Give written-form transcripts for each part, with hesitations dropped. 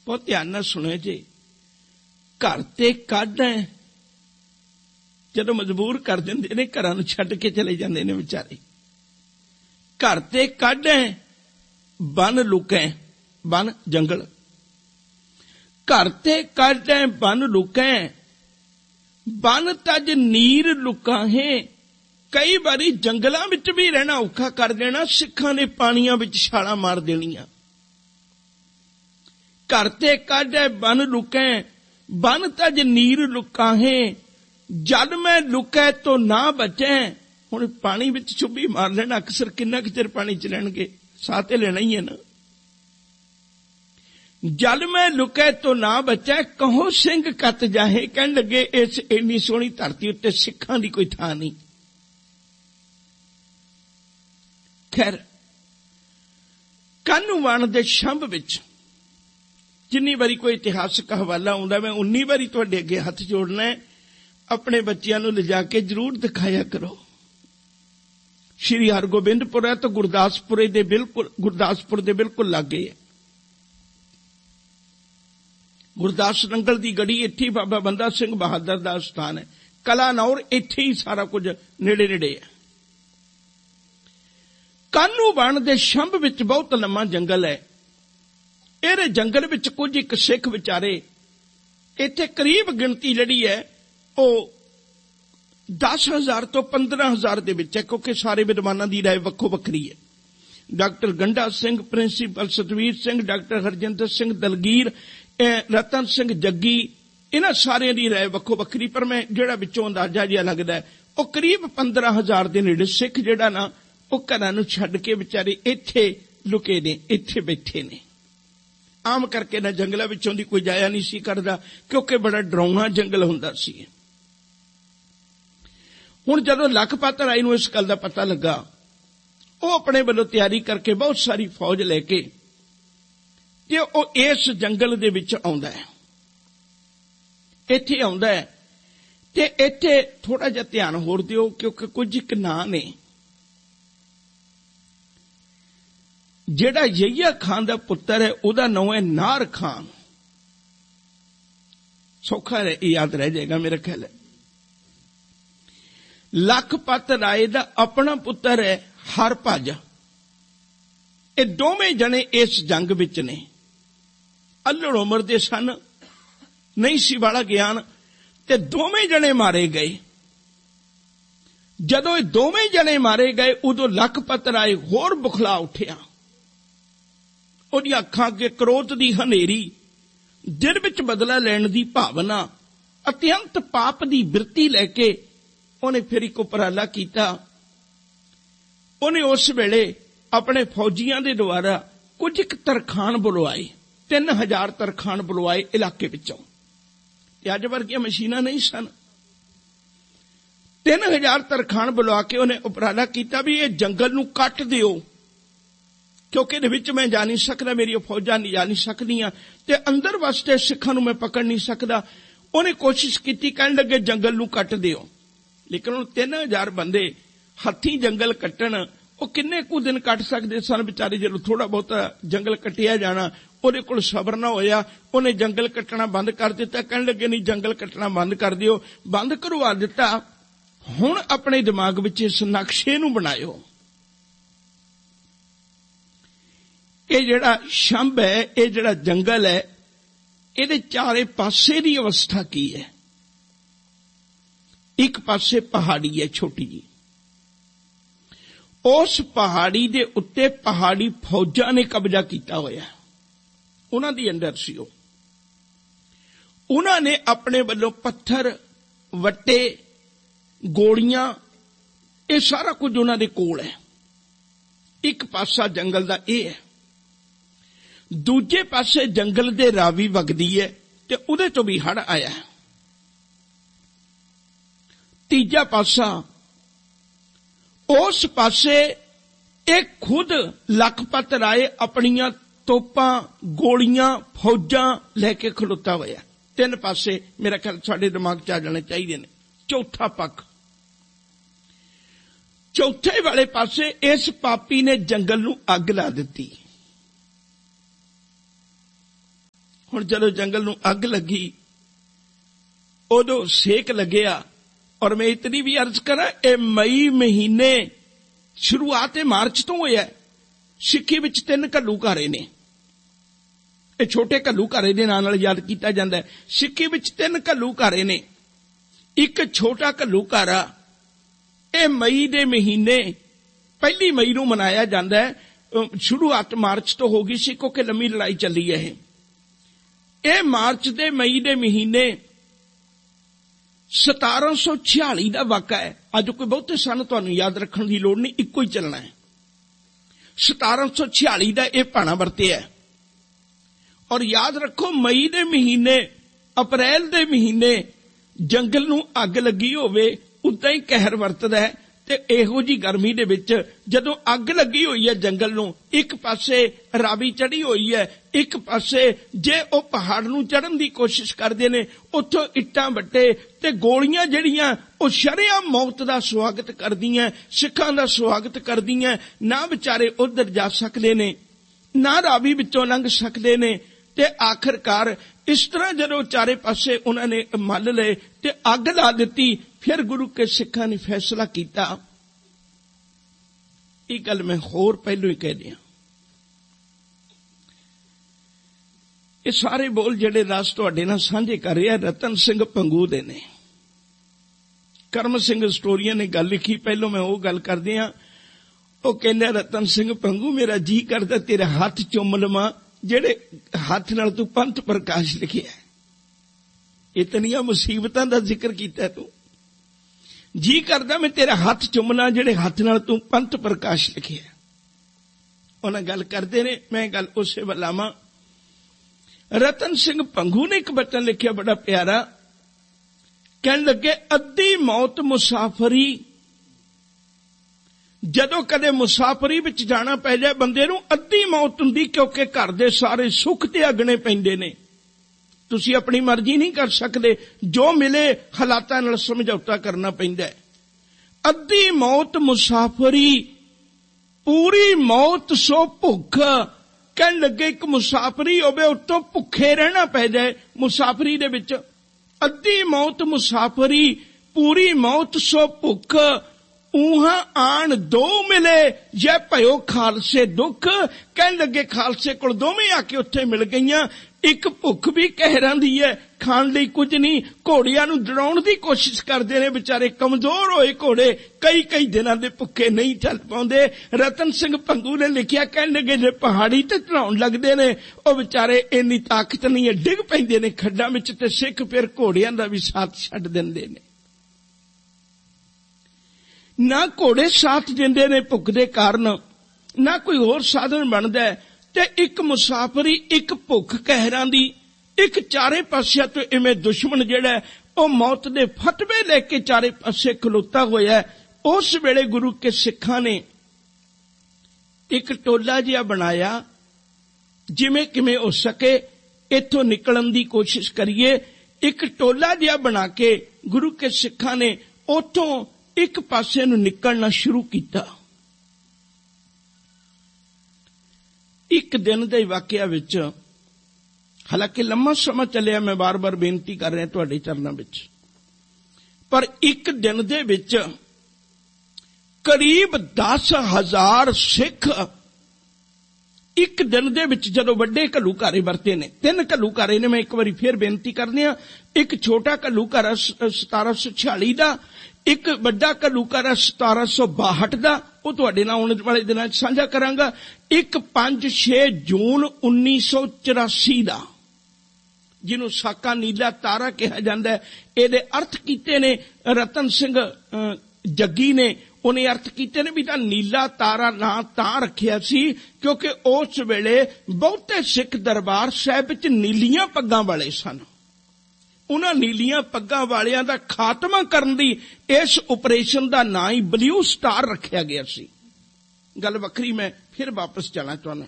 बहुत ध्यान नाल सुणिओ जी। घर ते कढ है, जदों मजबूर कर दिंदे ने घरां नूं छड्ड के चले जांदे ने विचारे। घर ते कढ है बन लुकै, बन जंगल। घर ते कढ है बन लुकै, बन तज नीर लुका है। कई बारी जंगलों विच भी रहना औखा कर देना, सिखां ने पानियां विच छालां मार देनियां। घर ते कढ है बन लुकै, बन तज नीर लुका है। जल मैं लुकै तो ना बचै। हुण पानी विच चुब्भी मार लेना, अक्सर किन्ना चिर पानी च रहणगे, साह ते लेना ही है ना। जल मैं लुकै तो ना बचै, कहो सिंह कत जाहे। कहण लगे इस इन्नी सोहनी धरती उत्ते सिखां दी कोई थां नहीं। खैर कानूवान दे शंभ विच जिन्नी बारी कोई इतिहासक हवाला आउंदा, मैं उन्नी बारी तुहाडे अगे हथ जोड़ना है। अपने बच्चियां नूं लिजा के जरूर दिखाया करो। श्री हरगोबिंदपुर है तो गुरदासपुर दे बिल्कुल लागे है। गुरदास नंगल दी गढ़ी इत्थे बाबा बंदा सिंह बहादुर दा स्थान है। कलानौर इत्थे ही सारा कुछ नेड़े नेड़े है। कानूवान दे शंभ विच बहुत लम्मा जंगल है। इहदे जंगल विच कुछ एक सिख विचारे, इत्थे करीब गिणती जिहड़ी है वो 10,000 तो 15,000 दे विच है, क्योंकि सारे विद्वानां दी राय वक्खो वक्खरी है। डॉक्टर गंडा सिंह, प्रिंसीपल सतवीर सिंह, डॉक्टर हरजिंदर सिंह दलगीर, रतन सिंह जग्गी, इन्हां सारिਆਂ ਦੀ राय वक्खो वक्खरी, पर मैं ਜਿਹੜਾ ਵਿੱਚੋਂ अंदाजा जिहा लगदा है ਉਹ करीब 15,000 ਦੇ ਨੇੜੇ ਸਿੱਖ ਜਿਹੜਾ ਨਾ ਉਹ ਘਰਾਂ ਨੂੰ ਛੱਡ ਕੇ ਵਿਚਾਰੇ ਇੱਥੇ ਲੁਕੇ ਨੇ, ਇੱਥੇ ਬੈਠੇ ਨੇ। ਆਮ ਕਰਕੇ ਨਾ ਜੰਗਲਾਂ ਵਿੱਚੋਂ ਦੀ ਕੋਈ ਜਾਇਆ ਨਹੀਂ ਸੀ ਕਰਦਾ, ਕਿਉਂਕਿ ਬੜਾ ਡਰਾਉਣਾ ਜੰਗਲ ਹੁੰਦਾ ਸੀ। ਹੁਣ ਜਦੋਂ ਲਖਪਤ ਰਾਏ ਨੂੰ ਇਸ ਗੱਲ ਦਾ ਪਤਾ ਲੱਗਾ, ਉਹ ਆਪਣੇ ਵੱਲੋਂ ਤਿਆਰੀ ਕਰਕੇ ਬਹੁਤ ਸਾਰੀ ਫੌਜ ਲੈ ਕੇ ਤੇ ਉਹ ਇਸ ਜੰਗਲ ਦੇ ਵਿੱਚ ਆਉਂਦਾ ਹੈ। ਇੱਥੇ ਆਉਂਦਾ ਹੈ ਤੇ ਇੱਥੇ ਥੋੜਾ ਜਿਹਾ ਧਿਆਨ ਹੋਰ ਦਿਓ, ਕਿਉਂਕਿ ਕੁਝ ਇੱਕ ਨਾਂ ਨੇ। ਜਿਹੜਾ ਯਹੀਆ ਖਾਨ ਦਾ ਪੁੱਤਰ ਹੈ ਉਹਦਾ ਨਾਮ ਹੈ ਨਾਰ ਖਾਨ। ਸੌਖਾ याद रह जाएगा मेरा ख्याल है। लखपत राय दा अपना पुत्र है हरभज। ये दोवें जने इस जंग विच ने। अल्लड़ उमर दे सन, नहीं सी वाला ज्ञान, ते दोवें जने मारे गए। जदों ये दोवें जने मारे गए उदों लखपत राय होर बुखला उठिया। उहदी अखां अगे क्रोध दी हनेरी, दिल विच बदला लैण दी भावना, अत्यंत पाप दी बिरती लैके उन्हें फिर एक उपराला कीता। उन्हें उस वेले अपने फौजियां दे द्वारा कुछ एक तरखान बुलवाए, 3,000 तरखान बुलवाए इलाके विचों। अज वर्गियां मशीनां नहीं सन। 3,000 तरखान बुलवा के उन्हें उपराला कीता भी ये जंगल नूं कट दिओ, क्योंकि इहदे विच मैं जा नहीं सकदा, मेरी फौजां नहीं जा नहीं सकदियां ते अंदर वास्ते सिखां नूं मैं पकड़ नहीं सकदा। उन्हें कोशिश की, कहण लगे जंगल नूं कट दिओ। लेकिन हुण 3,000 बंदे हथी जंगल कट्टण, वो किन्ने कु दिन कट सकदे सन बेचारे। जदों थोड़ा बहुत जंगल कटिया जाना, उहदे कोल सबर ना होया, उन्हें जंगल कट्टना बंद कर दिता। कहण लगे नहीं, जंगल कट्टना बंद कर दिओ। बंद करवा दिता। हुण अपने दिमाग विच इस नक्शे नूं बनायो। ये जिहड़ा शंभ है, ये जिहड़ा जंगल है, इहदे चारे पासे दी अवस्था की है। एक पासे पहाड़ी है छोटी जी, उस पहाड़ी दे उत्ते पहाड़ी फौजां ने कब्जा कीता होया, उन्हां दी अंडर सी। उन्हां ने अपने वल्लों पत्थर, वट्टे, गोलियां, ये सारा कुछ उन्हां दे कोल है। एक पासा जंगल दा ये है, दूजे पासे जंगल दे रावी वगदी है ते उहदे चों भी हड़ आया है। तीजा पासा उस पासे एक खुद लखपत राय अपनियां तोपां, गोलियां, फौजां लेके खलोता होया। 3 पासे मेरा ख्याल साडे दिमाग च आ जाने चाहिए ने। चौथा पक्ष, चौथे वाले पासे इस पापी ने जंगल नूं अग ला दिती। ਹੁਣ ਜਦੋਂ ਜੰਗਲ ਨੂੰ ਅੱਗ ਲੱਗੀ, ਉਦੋਂ ਸੇਕ ਲੱਗਿਆ। ਔਰ ਮੈਂ ਇਤਨੀ ਵੀ ਅਰਜ਼ ਕਰਾਂ, ਇਹ ਮਈ ਮਹੀਨੇ ਸ਼ੁਰੂਆਤ ਮਾਰਚ ਤੋਂ ਹੋਇਆ। ਸਿੱਖੀ ਵਿੱਚ 3 ਘੱਲੂਘਾਰੇ ਨੇ। ਇਹ ਛੋਟੇ ਘੱਲੂਘਾਰੇ ਦੇ ਨਾਂ ਨਾਲ ਯਾਦ ਕੀਤਾ ਜਾਂਦਾ ਹੈ। ਸਿੱਖੀ ਵਿੱਚ 3 ਘੱਲੂਘਾਰੇ ਨੇ। ਇੱਕ ਛੋਟਾ ਘੱਲੂਘਾਰਾ ਇਹ ਮਈ ਦੇ ਮਹੀਨੇ 1 ਮਈ ਨੂੰ ਮਨਾਇਆ ਜਾਂਦਾ ਹੈ। ਸ਼ੁਰੂਆਤ ਮਾਰਚ ਤੋਂ ਹੋ ਗਈ ਸੀ ਕਿਉਂਕਿ ਲੰਮੀ ਲੜਾਈ ਚੱਲੀ ਹੈ। ਇਹ ਮਾਰਚ ਦੇ ਮਈ ਦੇ ਮਹੀਨੇ 1746 ਦਾ ਵਾਕਾ ਹੈ। ਅੱਜ ਕੋਈ ਬਹੁਤੇ ਸਨ ਤੁਹਾਨੂੰ ਯਾਦ ਰੱਖਣ ਦੀ ਲੋੜ ਨਹੀਂ, ਇੱਕੋ ਹੀ ਚੱਲਣਾ ਹੈ। 1746 ਦਾ ਇਹ ਭਾਣਾ ਵਰਤਿਆ ਹੈ। ਔਰ ਯਾਦ ਰੱਖੋ, ਮਈ ਦੇ ਮਹੀਨੇ, ਅਪ੍ਰੈਲ ਦੇ ਮਹੀਨੇ ਜੰਗਲ ਨੂੰ ਅੱਗ ਲੱਗੀ ਹੋਵੇ ਉਦਾਂ ਹੀ ਕਹਿਰ ਵਰਤਦਾ ਹੈ। ਤੇ ਇਹੋ ਜੀ ਗਰਮੀ ਦੇ ਵਿੱਚ ਜਦੋਂ ਅੱਗ ਲੱਗੀ ਹੋਈ ਹੈ ਜੰਗਲ ਨੂੰ, ਇੱਕ ਪਾਸੇ ਰਾਵੀ ਚੜੀ ਹੋਈ ਹੈ, ਇੱਕ ਪਾਸੇ ਜੇ ਉਹ ਪਹਾੜ ਨੂੰ ਚੜ੍ਹਨ ਦੀ ਕੋਸ਼ਿਸ਼ ਕਰਦੇ ਨੇ, ਉੱਥੋਂ ਇੱਟਾਂ ਵੱਟੇ ਤੇ ਗੋਲੀਆਂ ਜਿਹੜੀਆਂ ਉਹ ਸ਼ਰੇਆਮ ਮੌਤ ਦਾ ਸਵਾਗਤ ਕਰਦੀਆਂ, ਸਿੱਖਾਂ ਦਾ ਸਵਾਗਤ ਕਰਦੀਆਂ। ਨਾ ਵਿਚਾਰੇ ਉੱਧਰ ਜਾ ਸਕਦੇ ਨੇ, ਨਾ ਰਾਵੀ ਵਿੱਚੋਂ ਲੰਘ ਸਕਦੇ ਨੇ। ਤੇ ਆਖਰਕਾਰ ਇਸ ਤਰ੍ਹਾਂ ਜਦੋਂ ਚਾਰੇ ਪਾਸੇ ਉਹਨਾਂ ਨੇ ਮੱਲ ਲਏ ਤੇ ਅੱਗ ਲਾ ਦਿੱਤੀ। ਫਿਰ ਗੁਰੂ ਕੇ ਸਿੱਖਾਂ ਨੇ ਫੈਸਲਾ ਕੀਤਾ। ਇਹ ਗੱਲ ਮੈਂ ਹੋਰ ਪਹਿਲੋਂ ਹੀ ਕਹਿ ਦਿਆਂ, ਇਹ ਸਾਰੇ ਬੋਲ ਜਿਹੜੇ ਦਾਸ ਤੁਹਾਡੇ ਨਾਲ ਸਾਂਝੇ ਕਰ ਰਿਹਾ ਰਤਨ ਸਿੰਘ ਭੰਗੂ ਦੇ ਨੇ। ਕਰਮ ਸਿੰਘ ਸਟੋਰੀਆਂ ਨੇ ਗੱਲ ਲਿਖੀ, ਪਹਿਲੋਂ ਮੈਂ ਉਹ ਗੱਲ ਕਰਦੇ ਹਾਂ। ਉਹ ਕਹਿੰਦਾ, ਰਤਨ ਸਿੰਘ ਭੰਗੂ, ਮੇਰਾ ਜੀ ਕਰਦਾ ਤੇਰੇ ਹੱਥ ਚੁੰਮ ਲਵਾਂ ਜਿਹੜੇ ਹੱਥ ਨਾਲ ਤੂੰ ਪੰਥ ਪ੍ਰਕਾਸ਼ ਲਿਖਿਆ। ਇਤਨੀਆਂ ਮੁਸੀਬਤਾਂ ਦਾ ਜ਼ਿਕਰ ਕੀਤਾ ਤੂੰ, ਜੀ ਕਰਦਾ ਮੈਂ ਤੇਰਾ ਹੱਥ ਚੁੰਮਣਾ ਜਿਹੜੇ ਹੱਥ ਨਾਲ ਤੂੰ ਪੰਥ ਪ੍ਰਕਾਸ਼ ਲਿਖਿਆ। ਉਹਨਾਂ ਗੱਲ ਕਰਦੇ ਨੇ, ਮੈਂ ਗੱਲ ਉਸੇ ਵੱਲ ਆਵਾਂ। ਰਤਨ ਸਿੰਘ ਭੰਗੂ ਨੇ ਇੱਕ ਬਚਨ ਲਿਖਿਆ ਬੜਾ ਪਿਆਰਾ, ਕਹਿਣ ਲੱਗੇ, ਅੱਧੀ ਮੌਤ ਮੁਸਾਫਰੀ। ਜਦੋਂ ਕਦੇ ਮੁਸਾਫਰੀ ਵਿੱਚ ਜਾਣਾ ਪੈ ਜਾਏ ਬੰਦੇ ਨੂੰ, ਅੱਧੀ ਮੌਤ ਹੁੰਦੀ, ਕਿਉਂਕਿ ਘਰ ਦੇ ਸਾਰੇ ਸੁੱਖ ਤਿਆਗਣੇ ਪੈਂਦੇ ਨੇ। ਤੁਸੀਂ ਆਪਣੀ ਮਰਜ਼ੀ ਨਹੀਂ ਕਰ ਸਕਦੇ, ਜੋ ਮਿਲੇ ਹਾਲਾਤਾਂ ਨਾਲ ਸਮਝੌਤਾ ਕਰਨਾ ਪੈਂਦਾ ਹੈ। ਅੱਧੀ ਮੌਤ ਮੁਸਾਫਰੀ, ਪੂਰੀ ਮੌਤ ਸੋ ਭੁੱਖ। ਕਹਿਣ ਲੱਗੇ, ਇੱਕ ਮੁਸਾਫਰੀ ਹੋਵੇ ਉੱਤੋਂ ਭੁੱਖੇ ਰਹਿਣਾ ਪੈ ਜਾਏ ਮੁਸਾਫਰੀ ਦੇ ਵਿੱਚ। ਅੱਧੀ ਮੌਤ ਮੁਸਾਫਰੀ, ਪੂਰੀ ਮੌਤ ਸੋ ਭੁੱਖ। ਊਹਾਂ ਆਣ ਦੋ ਮਿਲੇ, ਜੇ ਭਇਓ ਖਾਲਸੇ ਦੁੱਖ। ਕਹਿਣ ਲੱਗੇ, ਖਾਲਸੇ ਕੋਲ ਦੋਵੇਂ ਆ ਕੇ ਉੱਥੇ ਮਿਲ ਗਈਆਂ। ਇੱਕ ਭੁੱਖ ਵੀ ਕਹਿਰਾਂ ਦੀ ਹੈ, ਖਾਣ ਲਈ ਕੁਝ ਨਹੀਂ। ਘੋੜਿਆਂ ਨੂੰ ਡਰਾਉਣ ਦੀ ਕੋਸ਼ਿਸ਼ ਕਰਦੇ ਨੇ, ਵਿਚਾਰੇ ਕਮਜ਼ੋਰ ਹੋਏ ਘੋੜੇ ਕਈ ਦਿਨਾਂ ਦੇ ਭੁੱਖੇ ਨਹੀਂ ਚੱਲ ਪਾਉਂਦੇ। ਰਤਨ ਸਿੰਘ ਭੰਗੂ ਨੇ ਲਿਖਿਆ, ਕਹਿਣ ਲੱਗੇ, ਜੇ ਪਹਾੜੀ ਤੇ ਚੜਾਉਣ ਲੱਗਦੇ ਨੇ ਉਹ ਵਿਚਾਰੇ ਇੰਨੀ ਤਾਕਤ ਨਹੀਂ ਹੈ, ਡਿੱਗ ਪੈਂਦੇ ਨੇ ਖੱਡਾਂ ਵਿੱਚ, ਤੇ ਸਿੱਖ ਫਿਰ ਘੋੜਿਆਂ ਦਾ ਵੀ ਸਾਥ ਛੱਡ ਦਿੰਦੇ ਨੇ। ਨਾ ਘੋੜੇ ਸਾਥ ਦਿੰਦੇ ਨੇ ਭੁੱਖ ਦੇ ਕਾਰਨ, ਨਾ ਕੋਈ ਹੋਰ ਸਾਧਨ ਬਣਦਾ ਹੈ। ਤੇ ਇੱਕ ਮੁਸਾਫਰੀ, ਇੱਕ ਭੁੱਖ ਕਹਿਰਾਂ ਦੀ, ਇੱਕ ਚਾਰੇ ਪਾਸਿਆਂ ਤੋਂ ਇਵੇਂ ਦੁਸ਼ਮਣ ਜਿਹੜਾ ਉਹ ਮੌਤ ਦੇ ਫਤਵੇ ਲੈ ਕੇ ਚਾਰੇ ਪਾਸੇ ਖਲੋਤਾ ਹੋਇਆ। ਉਸ ਵੇਲੇ ਗੁਰੂ ਕੇ ਸਿੱਖਾਂ ਨੇ ਇੱਕ ਟੋਲਾ ਜਿਹਾ ਬਣਾਇਆ, ਜਿਵੇਂ ਕਿਵੇਂ ਹੋ ਸਕੇ ਇੱਥੋਂ ਨਿਕਲਣ ਦੀ ਕੋਸ਼ਿਸ਼ ਕਰੀਏ। ਇੱਕ ਟੋਲਾ ਜਿਹਾ ਬਣਾ ਕੇ ਗੁਰੂ ਕੇ ਸਿੱਖਾਂ ਨੇ ਉੱਥੋਂ ਇੱਕ ਪਾਸੇ ਨੂੰ ਨਿਕਲਣਾ ਸ਼ੁਰੂ ਕੀਤਾ। ਇੱਕ ਦਿਨ ਦੇ ਵਾਕਿਆ ਵਿੱਚ, ਹਾਲਾਂਕਿ ਲੰਮਾ ਸਮਾਂ ਚੱਲਿਆ, ਮੈਂ ਬਾਰ-ਬਾਰ ਬੇਨਤੀ ਕਰ ਰਿਹਾ ਤੁਹਾਡੇ ਚਰਨਾਂ ਵਿੱਚ, ਪਰ ਇੱਕ ਦਿਨ ਦੇ ਵਿੱਚ ਕਰੀਬ 10,000 ਸਿੱਖ ਇੱਕ ਦਿਨ ਦੇ ਵਿੱਚ, ਜਦੋਂ ਵੱਡੇ ਘੱਲੂਘਾਰੇ ਵਰਤੇ ਨੇ, 3 ਘੱਲੂਘਾਰੇ ਨੇ, ਮੈਂ ਇੱਕ ਵਾਰੀ ਫੇਰ ਬੇਨਤੀ ਕਰਨੀ ਆ। ਇੱਕ ਛੋਟਾ ਘੱਲੂਘਾਰਾ 1746 ਦਾ, ਇੱਕ ਵੱਡਾ ਘੱਲੂਘਾਰਾ 1762 ਦਾ, ਉਹ ਤੁਹਾਡੇ ਨਾਲ ਆਉਣ ਵਾਲੇ ਦਿਨਾਂ 'ਚ ਸਾਂਝਾ ਕਰਾਂਗਾ। ਇੱਕ 5-6 ਜੂਨ 1984 ਦਾ, ਜਿਹਨੂੰ ਸਾਕਾ ਨੀਲਾ ਤਾਰਾ ਕਿਹਾ ਜਾਂਦਾ ਹੈ। ਇਹਦੇ ਅਰਥ ਕੀਤੇ ਨੇ ਰਤਨ ਸਿੰਘ ਜੱਗੀ ਨੇ, ਉਹਨੇ ਅਰਥ ਕੀਤੇ ਨੇ ਵੀ ਤਾਂ ਨੀਲਾ ਤਾਰਾ ਨਾਂ ਤਾਂ ਰੱਖਿਆ ਸੀ ਕਿਉਂਕਿ ਉਸ ਵੇਲੇ ਬਹੁਤੇ ਸਿੱਖ ਦਰਬਾਰ ਸਾਹਿਬ ਵਿੱਚ ਨੀਲੀਆਂ ਪੱਗਾਂ ਵਾਲੇ ਸਨ। ਉਹਨਾਂ ਨੀਲੀਆਂ ਪੱਗਾਂ ਵਾਲਿਆਂ ਦਾ ਖਾਤਮਾ ਕਰਨ ਦੀ ਇਸ ਆਪਰੇਸ਼ਨ ਦਾ ਨਾਂ ਹੀ ਬਲੂ ਸਟਾਰ ਰੱਖਿਆ ਗਿਆ ਸੀ। ਗੱਲ ਵੱਖਰੀ, ਮੈਂ ਫਿਰ ਵਾਪਸ ਜਾਣਾ ਚਾਹੁੰਦਾ।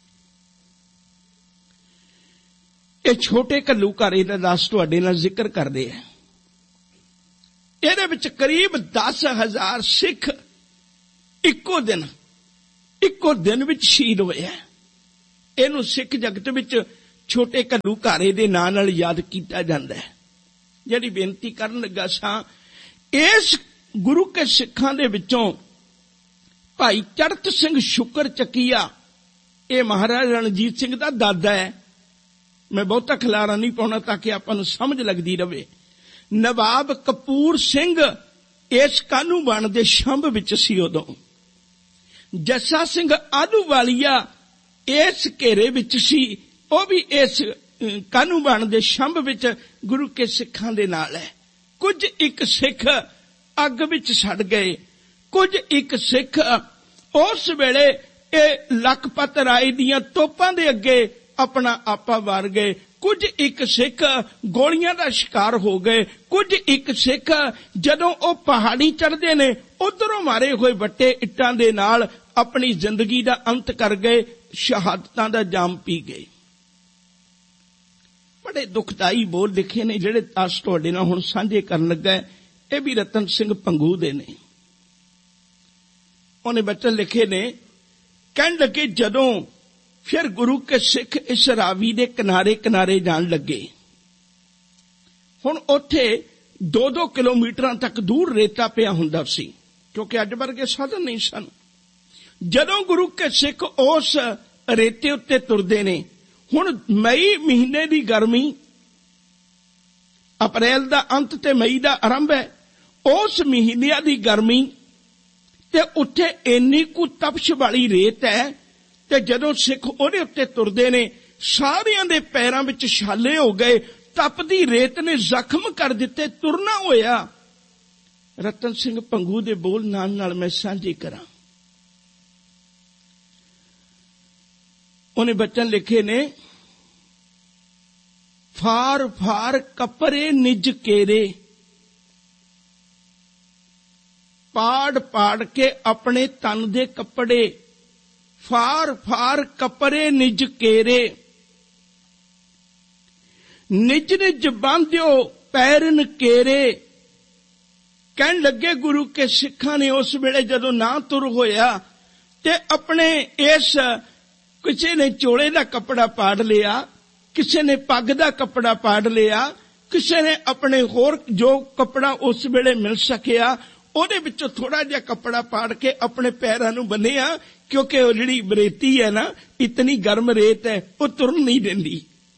ਇਹ ਛੋਟੇ ਘੱਲੂਘਾਰੇ ਦਾ ਦਾਸ ਤੁਹਾਡੇ ਨਾਲ ਜ਼ਿਕਰ ਕਰਦੇ ਆ। ਇਹਦੇ ਵਿੱਚ ਕਰੀਬ 10,000 ਸਿੱਖ ਇੱਕੋ ਦਿਨ ਵਿੱਚ ਸ਼ਹੀਦ ਹੋਏ। ਇਹਨੂੰ ਸਿੱਖ ਜਗਤ ਵਿੱਚ ਛੋਟੇ ਘੱਲੂਘਾਰੇ ਦੇ ਨਾਂ ਨਾਲ ਯਾਦ ਕੀਤਾ ਜਾਂਦਾ ਹੈ। ਜਿਹੜੀ ਬੇਨਤੀ ਕਰਨ ਲੱਗਾ ਸਾਂ, ਇਸ ਗੁਰੂ ਕੇ ਸਿੱਖਾਂ ਦੇ ਵਿੱਚੋਂ ਭਾਈ ਚੜ੍ਹਤ ਸਿੰਘ ਸ਼ੁਕਰ ਚੱਕੀਆ, ਇਹ ਮਹਾਰਾਜਾ ਰਣਜੀਤ ਸਿੰਘ ਦਾ ਦਾਦਾ ਹੈ। ਮੈਂ ਬਹੁਤਾ ਖਿਲਾਰਾ ਨਹੀਂ ਪਾਉਣਾ ਤਾਂ ਕਿ ਆਪਾਂ ਨੂੰ ਸਮਝ ਲੱਗਦੀ ਰਵੇ। ਨਵਾਬ ਕਪੂਰ ਸਿੰਘ ਇਸ ਕਾਹਨੂੰਵਾਨ ਦੇ ਛੰਭ ਵਿੱਚ ਸੀ ਉਦੋਂ। ਜੱਸਾ ਸਿੰਘ ਆਹਲੂਵਾਲੀਆ ਇਸ ਘੇਰੇ ਵਿੱਚ ਸੀ, ਉਹ ਵੀ ਇਸ ਕਾਹਨੂੰਵਾਨ ਦੇ ਛੰਭ ਵਿੱਚ ਗੁਰੂ ਕੇ ਸਿੱਖਾਂ ਦੇ ਨਾਲ ਹੈ। ਕੁਝ ਇੱਕ ਸਿੱਖ ਅੱਗ ਵਿੱਚ ਸੜ ਗਏ, ਕੁਝ ਇੱਕ ਸਿੱਖ ਉਸ ਵੇਲੇ ਇਹ ਲਖਪਤ ਰਾਏ ਦੀਆਂ ਤੋਪਾਂ ਦੇ ਅੱਗੇ ਆਪਣਾ ਆਪਾ ਵਾਰ ਗਏ, ਕੁਝ ਇੱਕ ਸਿੱਖ ਗੋਲੀਆਂ ਦਾ ਸ਼ਿਕਾਰ ਹੋ ਗਏ, ਕੁਝ ਇੱਕ ਸਿੱਖ ਜਦੋਂ ਉਹ ਪਹਾੜੀ ਚੜ੍ਹਦੇ ਨੇ ਉਧਰੋਂ ਮਾਰੇ ਹੋਏ ਵੱਟੇ ਇੱਟਾਂ ਦੇ ਨਾਲ ਆਪਣੀ ਜ਼ਿੰਦਗੀ ਦਾ ਅੰਤ ਕਰ ਗਏ, ਸ਼ਹਾਦਤਾਂ ਦਾ ਜਾਮ ਪੀ ਗਏ। ਬੜੇ ਦੁਖਦਾਈ ਬੋਲ ਲਿਖੇ ਨੇ ਜਿਹੜੇ ਅੱਜ ਤੁਹਾਡੇ ਨਾਲ ਹੁਣ ਸਾਂਝੇ ਕਰਨ ਲੱਗਾ। ਇਹ ਵੀ ਰਤਨ ਸਿੰਘ ਭੰਗੂ ਦੇ ਨੇ। ਉਹਨੇ ਬਚਨ ਲਿਖੇ ਨੇ, ਕਹਿਣ ਲੱਗੇ ਜਦੋਂ ਫਿਰ ਗੁਰੂ ਕੇ ਸਿੱਖ ਇਸ ਰਾਵੀ ਦੇ ਕਿਨਾਰੇ ਕਿਨਾਰੇ ਜਾਣ ਲੱਗੇ। ਹੁਣ ਉੱਥੇ 2-2 ਕਿਲੋਮੀਟਰਾਂ ਤੱਕ ਦੂਰ ਰੇਤਾ ਪਿਆ ਹੁੰਦਾ ਸੀ, ਕਿਉਂਕਿ ਅੱਜ ਵਰਗੇ ਸਾਧਨ ਨਹੀਂ ਸਨ। ਜਦੋਂ ਗੁਰੂ ਕੇ ਸਿੱਖ ਉਸ ਰੇਤੇ ਉੱਤੇ ਤੁਰਦੇ ਨੇ, ਹੁਣ ਮਈ ਮਹੀਨੇ ਦੀ ਗਰਮੀ, ਅਪ੍ਰੈਲ ਦਾ ਅੰਤ ਤੇ ਮਈ ਦਾ ਆਰੰਭ ਹੈ, ਉਸ ਮਹੀਨਿਆਂ ਦੀ ਗਰਮੀ ਤੇ ਉੱਥੇ ਇੰਨੀ ਕੁ ਤਪਸ਼ ਵਾਲੀ ਰੇਤ ਹੈ ਤੇ ਜਦੋਂ ਸਿੱਖ ਉਹਦੇ ਉੱਤੇ ਤੁਰਦੇ ਨੇ ਸਾਰਿਆਂ ਦੇ ਪੈਰਾਂ ਵਿੱਚ ਛਾਲੇ ਹੋ ਗਏ, ਤਪਦੀ ਰੇਤ ਨੇ ਜ਼ਖਮ ਕਰ ਦਿੱਤੇ, ਤੁਰਨਾ ਹੋਇਆ। ਰਤਨ ਸਿੰਘ ਭੰਗੂ ਦੇ ਬੋਲ ਨਾਲ ਮੈਂ ਸਾਂਝੇ ਕਰਾਂ। ਉਹਨੇ ਬਚਨ ਲਿਖੇ ਨੇ, ਫਾਰ ਫਾਰ ਕੱਪੜੇ ਨਿਜ ਕੇਰੇ, ਪਾੜ ਪਾੜ ਕੇ ਆਪਣੇ ਤਨ ਦੇ ਕੱਪੜੇ, ਫਾਰ ਫਾਰ ਕੱਪੜੇ ਨਿਜ ਕੇਰੇ, ਨਿਜ ਨਿਜ ਬਾਂਧਿਓ ਪੈਰਨ ਕੇਰੇ। ਕਹਿਣ ਲੱਗੇ ਗੁਰੂ ਕੇ ਸਿੱਖਾਂ ਨੇ ਉਸ ਵੇਲੇ ਜਦੋਂ ਨਾ ਤੁਰ ਹੋਇਆ ਤੇ ਆਪਣੇ ਇਸ, ਕਿਸੇ ਨੇ ਚੋਲੇ ਦਾ ਕੱਪੜਾ ਪਾੜ ਲਿਆ, ਕਿਸੇ ਨੇ ਪੱਗ ਦਾ ਕੱਪੜਾ ਪਾੜ ਲਿਆ, ਕਿਸੇ ਨੇ ਆਪਣੇ ਹੋਰ ਜੋ ਕੱਪੜਾ ਉਸ ਵੇਲੇ ਮਿਲ ਸਕਿਆ ਉਹਦੇ ਵਿੱਚੋਂ ਥੋੜਾ ਜਿਹਾ ਕੱਪੜਾ ਪਾੜ ਕੇ ਆਪਣੇ ਪੈਰਾਂ ਨੂੰ ਬੰਨਿਆ, ਕਿਉਂਕਿ ਉਹ ਜਿਹੜੀ ਰੇਤੀ ਹੈ ਨਾ, ਇਤਨੀ ਗਰਮ ਰੇਤ ਹੈ, ਉਹ ਤੁਰਨ ਨਹੀਂ ਦਿੰਦੀ।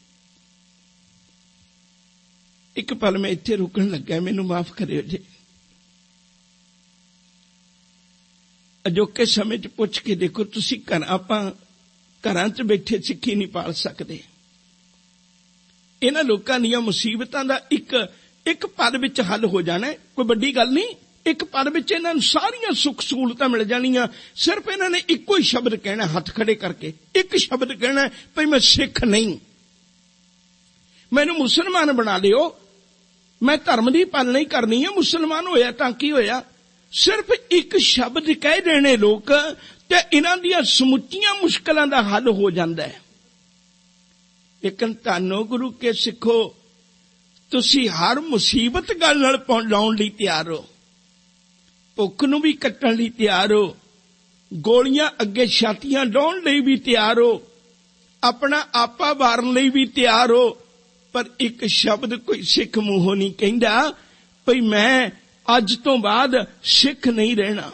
ਇੱਕ ਪਲ ਮੈਂ ਇੱਥੇ ਰੁਕਣ ਲੱਗਾ, ਮੈਨੂੰ ਮਾਫ ਕਰਿਓ ਜੀ। ਅਜੋਕੇ ਸਮੇਂ 'ਚ ਪੁੱਛ ਕੇ ਦੇਖੋ ਤੁਸੀਂ, ਆਪਾਂ ਘਰਾਂ 'ਚ ਬੈਠੇ ਸਿੱਖੀ ਨਹੀਂ ਪਾਲ ਸਕਦੇ। ਇਹਨਾਂ ਲੋਕਾਂ ਦੀਆਂ ਮੁਸੀਬਤਾਂ ਦਾ ਇੱਕ ਪਲ ਵਿੱਚ ਹੱਲ ਹੋ ਜਾਣਾ, ਕੋਈ ਵੱਡੀ ਗੱਲ ਨਹੀਂ। ਇੱਕ ਪਲ ਵਿੱਚ ਇਹਨਾਂ ਨੂੰ ਸਾਰੀਆਂ ਸੁੱਖ ਸਹੂਲਤਾਂ ਮਿਲ ਜਾਣੀਆਂ। ਸਿਰਫ ਇਹਨਾਂ ਨੇ ਇੱਕੋ ਹੀ ਸ਼ਬਦ ਕਹਿਣਾ, ਹੱਥ ਖੜੇ ਕਰਕੇ ਇੱਕ ਸ਼ਬਦ ਕਹਿਣਾ, ਭਈ ਮੈਂ ਸਿੱਖ ਨਹੀਂ, ਮੈਨੂੰ ਮੁਸਲਮਾਨ ਬਣਾ ਲਿਓ, ਮੈਂ ਧਰਮ ਦੀ ਪਾਲਣਾ ਹੀ ਕਰਨੀ ਹੈ। ਮੁਸਲਮਾਨ ਹੋਇਆ ਤਾਂ ਕੀ ਹੋਇਆ, ਸਿਰਫ ਇੱਕ ਸ਼ਬਦ ਕਹਿ ਦੇਣੇ ਲੋਕ ਤੇ ਇਹਨਾਂ ਦੀਆਂ ਸਮੁੱਚੀਆਂ ਮੁਸ਼ਕਲਾਂ ਦਾ ਹੱਲ ਹੋ ਜਾਂਦਾ ਹੈ। ਲੇਕਿਨ ਧੰਨੋ ਗੁਰੂ ਕੇ ਸਿੱਖੋ, ਤੁਸੀਂ ਹਰ ਮੁਸੀਬਤ ਗੱਲ ਨਾਲ ਲਾਉਣ ਲਈ ਤਿਆਰ ਹੋ, ਭੁੱਖ ਨੂੰ ਵੀ ਕੱਟਣ ਲਈ ਤਿਆਰ ਹੋ, ਗੋਲੀਆਂ ਅੱਗੇ ਛਾਤੀਆਂ ਡਾਉਣ ਲਈ ਵੀ ਤਿਆਰ ਹੋ, ਆਪਣਾ ਆਪਾ ਵਾਰਨ ਲਈ ਵੀ ਤਿਆਰ ਹੋ, ਪਰ ਇੱਕ ਸ਼ਬਦ ਕੋਈ ਸਿੱਖ ਮੂੰਹੋਂ ਨਹੀਂ ਕਹਿੰਦਾ ਭਈ ਮੈਂ ਅੱਜ ਤੋਂ ਬਾਅਦ ਸਿੱਖ ਨਹੀਂ ਰਹਿਣਾ।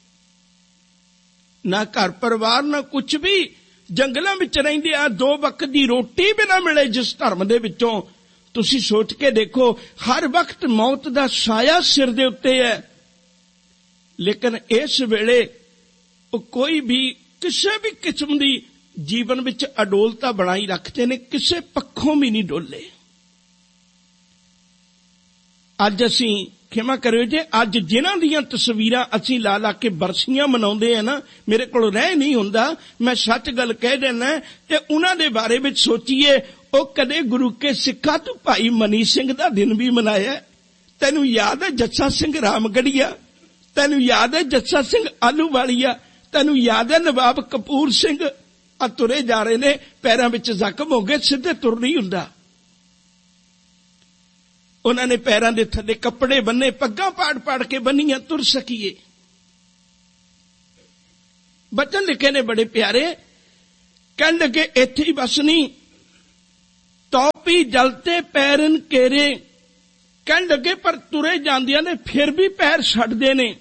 ਨਾ ਘਰ ਪਰਿਵਾਰ, ਨਾ ਕੁਝ ਵੀ, ਜੰਗਲਾਂ ਵਿੱਚ ਰਹਿੰਦੇ ਆ, 2 ਵਕਤ ਦੀ ਰੋਟੀ ਵੀ ਨਾ ਮਿਲੇ ਜਿਸ ਧਰਮ ਦੇ ਵਿੱਚੋਂ। ਤੁਸੀਂ ਸੋਚ ਕੇ ਦੇਖੋ, ਹਰ ਵਕਤ ਮੌਤ ਦਾ ਸਾਇਆ ਸਿਰ ਦੇ ਉੱਤੇ ਹੈ, ਲੇਕਿਨ ਇਸ ਵੇਲੇ ਉਹ ਕੋਈ ਵੀ ਕਿਸੇ ਵੀ ਕਿਸਮ ਦੀ ਜੀਵਨ ਵਿੱਚ ਅਡੋਲਤਾ ਬਣਾਈ ਰੱਖਦੇ ਨੇ, ਕਿਸੇ ਪੱਖੋਂ ਵੀ ਨਹੀਂ ਡੋਲੇ। ਅੱਜ ਅਸੀਂ, ਖਿਮਾ ਕਰਿਓ ਜੇ, ਅੱਜ ਜਿਨ੍ਹਾਂ ਦੀਆਂ ਤਸਵੀਰਾਂ ਅਸੀਂ ਲਾ ਲਾ ਕੇ ਬਰਸੀਆਂ ਮਨਾਉਂਦੇ ਆ ਨਾ, ਮੇਰੇ ਕੋਲ ਰਹਿ ਨਹੀਂ ਹੁੰਦਾ, ਮੈਂ ਸੱਚ ਗੱਲ ਕਹਿ ਦਿੰਦਾ, ਤੇ ਉਹਨਾਂ ਦੇ ਬਾਰੇ ਵਿੱਚ ਸੋਚੀਏ, ਉਹ ਕਦੇ ਗੁਰੂ ਕੇ ਸਿੱਖਾਂ ਤੂੰ ਭਾਈ ਮਨੀ ਸਿੰਘ ਦਾ ਦਿਨ ਵੀ ਮਨਾਇਆ? ਤੈਨੂੰ ਯਾਦ ਹੈ ਜੱਸਾ ਸਿੰਘ ਰਾਮਗੜੀਆ? ਤੈਨੂੰ ਯਾਦ ਹੈ ਜੱਸਾ ਸਿੰਘ ਆਹਲੂਵਾਲੀਆ? ਤੈਨੂੰ ਯਾਦ ਹੈ ਨਵਾਬ ਕਪੂਰ ਸਿੰਘ? ਆ ਤੁਰੇ ਜਾ ਰਹੇ ਨੇ, ਪੈਰਾਂ ਵਿੱਚ ਜ਼ਖਮ ਹੋ ਗਏ, ਸਿੱਧੇ ਤੁਰ ਨਹੀਂ ਹੁੰਦਾ। ਉਹਨਾਂ ਨੇ ਪੈਰਾਂ ਦੇ ਥੱਲੇ ਕੱਪੜੇ ਬੰਨੇ, ਪੱਗਾਂ ਪਾੜ ਪਾੜ ਕੇ ਬੰਨੀਆਂ, ਤੁਰ ਸਕੀਏ। ਬਚਨ ਲਿਖੇ ਨੇ ਬੜੇ ਪਿਆਰੇ, ਕਹਿਣ ਲੱਗੇ ਇੱਥੇ ਹੀ ਬਸ ਨਹੀਂ, ਪਾਪੀ ਜਲ ਤੇ ਪੈਰਨ ਕੇਰੇ। ਕਹਿਣ ਲੱਗੇ ਪਰ ਤੁਰੇ ਜਾਂਦਿਆਂ ਨੇ ਫਿਰ ਵੀ ਪੈਰ ਛੱਡਦੇ ਨੇ।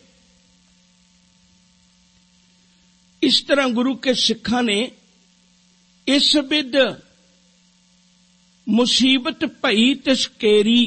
ਇਸ ਤਰ੍ਹਾਂ ਗੁਰੂ ਕੇ ਸਿੱਖਾਂ ਨੇ ਇਸ ਵਿਦ ਮੁਸੀਬਤ ਭਈ ਤਿਸ ਕੇਰੀ।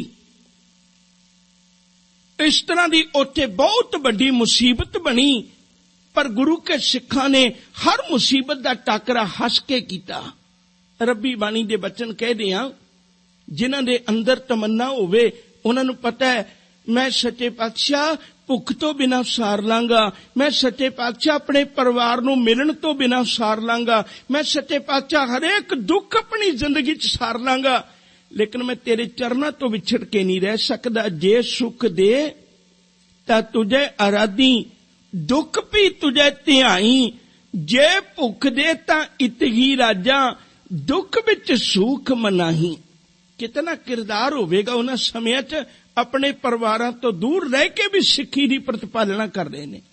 ਇਸ ਤਰ੍ਹਾਂ ਦੀ ਉੱਥੇ ਬਹੁਤ ਵੱਡੀ ਮੁਸੀਬਤ ਬਣੀ, ਪਰ ਗੁਰੂ ਕੇ ਸਿੱਖਾਂ ਨੇ ਹਰ ਮੁਸੀਬਤ ਦਾ ਟਾਕਰਾ ਹੱਸ ਕੇ ਕੀਤਾ। ਰੱਬੀ ਬਾਣੀ ਦੇ ਬਚਨ ਕਹਿਦੇ ਆ, ਜਿਨ੍ਹਾਂ ਦੇ ਅੰਦਰ ਤਮੰਨਾ ਹੋਵੇ ਉਹਨਾਂ ਨੂੰ ਪਤਾ ਹੈ ਮੈਂ ਸੱਚੇ ਪਾਤਸ਼ਾਹ ਭੁੱਖ ਤੋਂ ਬਿਨਾਂ ਸਾਰ ਲਾਂਗਾ, ਮੈਂ ਸੱਚੇ ਪਾਤਸ਼ਾਹ ਆਪਣੇ ਪਰਿਵਾਰ ਨੂੰ ਮਿਲਣ ਤੋਂ ਬਿਨਾਂ ਸਾਰ ਲਾਂਗਾ, ਮੈਂ ਸੱਚੇ ਪਾਤਸ਼ਾਹ ਹਰੇਕ ਦੁੱਖ ਆਪਣੀ ਜ਼ਿੰਦਗੀ 'ਚ ਸਾਰ ਲਾਂਗਾ, ਲੇਕਿਨ ਮੈਂ ਤੇਰੇ ਚਰਨਾਂ ਤੋਂ ਵਿਛੜ ਕੇ ਨਹੀਂ ਰਹਿ ਸਕਦਾ। ਜੇ ਸੁਖ ਦੇ ਤਾਂ ਤੁਝੇ ਅਰਾਧੀ, ਦੁੱਖ ਵੀ ਤੁਝੇ ਧਿਆਈ। ਜੇ ਭੁੱਖ ਦੇ ਤਾਂ ਇਤਗੀ ਰਾਜਾ, ਦੁੱਖ ਵਿੱਚ ਸੁਖ ਮਨਾਹੀ। ਕਿਤਨਾ ਕਿਰਦਾਰ ਹੋਵੇਗਾ ਉਹਨਾਂ ਸਮਿਆਂ 'ਚ ਆਪਣੇ ਪਰਿਵਾਰਾਂ ਤੋਂ ਦੂਰ ਰਹਿ ਕੇ ਵੀ ਸਿੱਖੀ ਦੀ ਪ੍ਰਤੀਪਾਲਣਾ ਕਰ ਰਹੇ ਨੇ।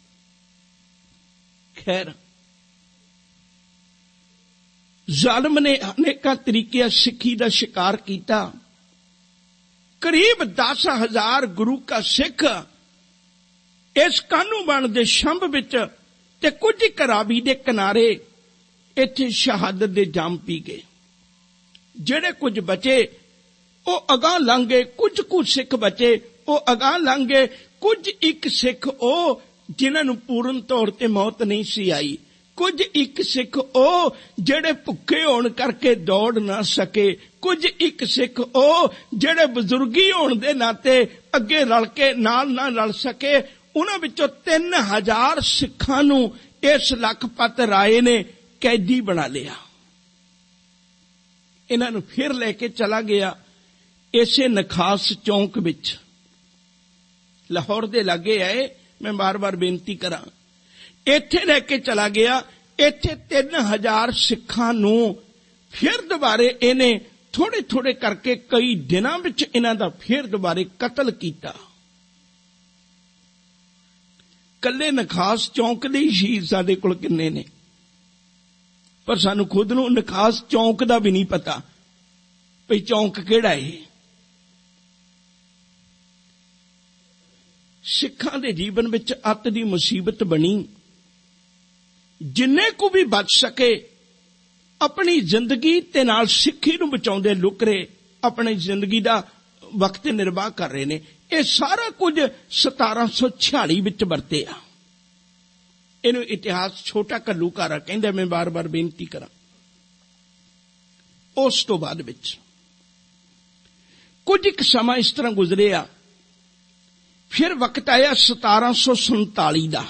ਖੈਰ, ਜ਼ਾਲਮ ਨੇ ਅਨੇਕਾਂ ਤਰੀਕਿਆਂ ਸਿੱਖੀ ਦਾ ਸ਼ਿਕਾਰ ਕੀਤਾ। ਕਰੀਬ 10,000 ਗੁਰੂ ਕਾ ਸਿੱਖ ਇਸ ਕਾਹਨੂੰਵਾਨ ਦੇ ਸ਼ੰਭ ਵਿੱਚ ਤੇ ਕੁਝ ਰਾਵੀ ਦੇ ਕਿਨਾਰੇ ਇੱਥੇ ਸ਼ਹਾਦਤ ਦੇ ਜਾਮ ਪੀ ਗਏ। ਜਿਹੜੇ ਕੁਝ ਬਚੇ ਉਹ ਅਗਾਂਹ ਲੰਘ ਗਏ, ਕੁਝ ਸਿੱਖ ਬਚੇ ਉਹ ਅਗਾਂਹ ਲੰਘ ਗਏ। ਕੁਝ ਇੱਕ ਸਿੱਖ ਉਹ ਜਿਨ੍ਹਾਂ ਨੂੰ ਪੂਰਨ ਤੌਰ ਤੇ ਮੌਤ ਨਹੀਂ ਸੀ ਆਈ, ਕੁਝ ਇੱਕ ਸਿੱਖ ਉਹ ਜਿਹੜੇ ਭੁੱਖੇ ਹੋਣ ਕਰਕੇ ਦੌੜ ਨਾ ਸਕੇ, ਕੁਝ ਇੱਕ ਸਿੱਖ ਉਹ ਜਿਹੜੇ ਬਜ਼ੁਰਗੀ ਹੋਣ ਦੇ ਨਾਤੇ ਅੱਗੇ ਰਲ ਕੇ ਨਾਲ ਨਾ ਰਲ ਸਕੇ। ਉਹਨਾਂ ਵਿੱਚੋਂ 3,000 ਸਿੱਖਾਂ ਨੂੰ ਇਸ ਲਖਪਤ ਰਾਏ ਨੇ ਕੈਦੀ ਬਣਾ ਲਿਆ। ਇਹਨਾਂ ਨੂੰ ਫਿਰ ਲੈ ਕੇ ਚਲਾ ਗਿਆ ਇਸੇ ਨਖਾਸ ਚੌਂਕ ਵਿੱਚ, ਲਾਹੌਰ ਦੇ ਲਾਗੇ ਆਏ। ਮੈਂ ਬਾਰ-ਬਾਰ ਬੇਨਤੀ ਕਰਾਂ, ਇੱਥੇ ਲੈ ਕੇ ਚਲਾ ਗਿਆ। ਇੱਥੇ 3,000 ਸਿੱਖਾਂ ਨੂੰ ਫਿਰ ਦੁਬਾਰੇ ਇਹਨੇ ਥੋੜੇ ਕਰਕੇ ਕਈ ਦਿਨਾਂ ਵਿੱਚ ਇਹਨਾਂ ਦਾ ਫਿਰ ਦੁਬਾਰੇ ਕਤਲ ਕੀਤਾ। ਕੱਲੇ ਨਖਾਸ ਚੌਂਕ ਦੇ ਹੀ ਸ਼ਹੀਦ ਸਾਡੇ ਕੋਲ ਕਿੰਨੇ ਨੇ, ਪਰ ਸਾਨੂੰ ਖੁਦ ਨੂੰ ਨਖਾਸ ਚੌਂਕ ਦਾ ਵੀ ਨਹੀਂ ਪਤਾ ਭਈ ਚੌਂਕ ਕਿਹੜਾ ਹੈ। ਸਿੱਖਾਂ ਦੇ ਜੀਵਨ ਵਿੱਚ ਅੱਤ ਦੀ ਮੁਸੀਬਤ ਬਣੀ। ਜਿੰਨੇ ਕੁ ਵੀ ਬਚ ਸਕੇ ਆਪਣੀ ਜ਼ਿੰਦਗੀ ਤੇ ਨਾਲ ਸਿੱਖੀ ਨੂੰ ਬਚਾਉਂਦੇ ਲੁਕ ਰਹੇ, ਆਪਣੀ ਜ਼ਿੰਦਗੀ ਦਾ ਵਕਤ ਨਿਰਵਾਹ ਕਰ ਰਹੇ ਨੇ। ਇਹ ਸਾਰਾ ਕੁਝ 1746 ਵਿੱਚ ਵਰਤਿਆ। ਇਹਨੂੰ ਇਤਿਹਾਸ ਛੋਟਾ ਘੱਲੂਘਾਰਾ ਕਹਿੰਦਾ। ਮੈਂ ਬਾਰ-ਬਾਰ ਬੇਨਤੀ ਕਰਾਂ, ਉਸ ਤੋਂ ਬਾਅਦ ਵਿੱਚ ਕੁਝ ਇੱਕ ਸਮਾਂ ਇਸ ਤਰ੍ਹਾਂ ਗੁਜ਼ਰਿਆ। ਫਿਰ ਵਕਤ ਆਇਆ 1747 ਦਾ।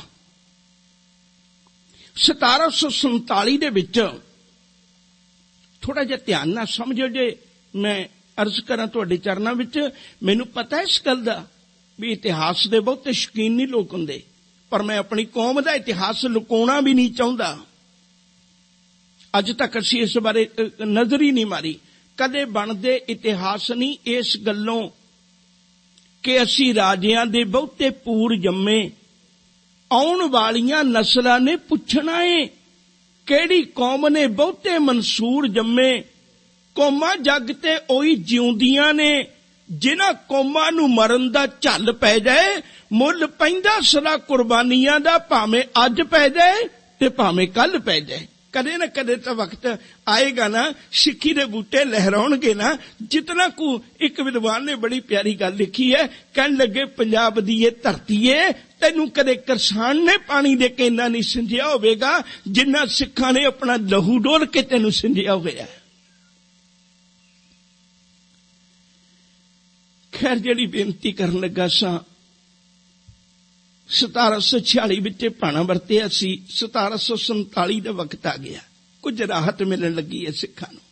1747 ਦੇ ਵਿੱਚ ਥੋੜਾ ਜਿਹਾ ਧਿਆਨ ਨਾਲ ਸਮਝੋ। ਜੇ ਮੈਂ ਅਰਜ਼ ਕਰਾਂ ਤੁਹਾਡੇ ਚਰਨਾਂ ਵਿੱਚ, ਮੈਨੂੰ ਪਤਾ ਇਸ ਗੱਲ ਦਾ ਵੀ ਇਤਿਹਾਸ ਦੇ ਬਹੁਤੇ ਸ਼ੌਕੀਨ ਨਹੀਂ ਲੋਕ ਹੁੰਦੇ, ਪਰ ਮੈਂ ਆਪਣੀ ਕੌਮ ਦਾ ਇਤਿਹਾਸ ਲੁਕਾਉਣਾ ਵੀ ਨਹੀਂ ਚਾਹੁੰਦਾ। ਅੱਜ ਤੱਕ ਅਸੀਂ ਇਸ ਬਾਰੇ ਨਜ਼ਰ ਹੀ ਨਹੀਂ ਮਾਰੀ। ਕਦੇ ਬਣਦੇ ਇਤਿਹਾਸ ਨਹੀਂ ਇਸ ਗੱਲੋਂ ਕਿ ਅਸੀਂ ਰਾਜਿਆਂ ਦੇ ਬਹੁਤੇ ਪੂਰ ਜੰਮੇ। ਆਉਣ ਵਾਲੀਆਂ ਨਸਲਾਂ ਨੇ ਪੁੱਛਣਾ ਏ ਕਿਹੜੀ ਕੌਮ ਨੇ ਬਹੁਤੇ ਮਨਸੂਰ ਜੰਮੇ। ਕੌਮਾਂ ਜੱਗ ਤੇ ਉਹੀ ਜਿਉਂਦੀਆਂ ਨੇ ਜਿਨ੍ਹਾਂ ਕੌਮਾਂ ਨੂੰ ਮਰਨ ਦਾ ਝੱਲ ਪੈ ਜਾਏ। ਮੁੱਲ ਪੈਂਦਾ ਸਦਾ ਕੁਰਬਾਨੀਆਂ ਦਾ, ਭਾਵੇਂ ਅੱਜ ਪੈ ਜਾਏ ਤੇ ਭਾਵੇਂ ਕੱਲ ਪੈ ਜਾਏ। ਕਦੇ ਨਾ ਕਦੇ ਤਾਂ ਵਕਤ ਆਏਗਾ ਨਾ, ਸਿੱਖੀ ਦੇ ਬੂਟੇ ਲਹਿਰਾਉਣਗੇ ਨਾ। ਜਿਤਨਾ ਕੁ ਇੱਕ ਵਿਦਵਾਨ ਨੇ ਬੜੀ ਪਿਆਰੀ ਗੱਲ ਲਿਖੀ ਹੈ, ਕਹਿਣ ਲੱਗੇ ਪੰਜਾਬ ਦੀ ਇਹ ਧਰਤੀ ਏ, ਤੈਨੂੰ ਕਦੇ ਕਿਸਾਨ ਨੇ ਪਾਣੀ ਦੇ ਕੇ ਇੰਨਾ ਨਹੀਂ ਸਿੰਜਿਆ ਹੋਵੇਗਾ ਜਿੰਨਾ ਸਿੱਖਾਂ ਨੇ ਆਪਣਾ ਲਹੂ ਡੋਲ ਕੇ ਤੈਨੂੰ ਸਿੰਜਿਆ ਹੋਇਆ। ਖੈਰ, ਜਿਹੜੀ ਬੇਨਤੀ ਕਰਨ ਲੱਗਾ ਸਾਂ, 1746 ਵਿੱਚ ਭਾਣਾ ਵਰਤਿਆ ਸੀ। 1747 ਦਾ ਵਕਤ ਆ ਗਿਆ, ਕੁਝ ਰਾਹਤ ਮਿਲਣ ਲੱਗੀ ਹੈ ਸਿੱਖਾਂ ਨੂੰ।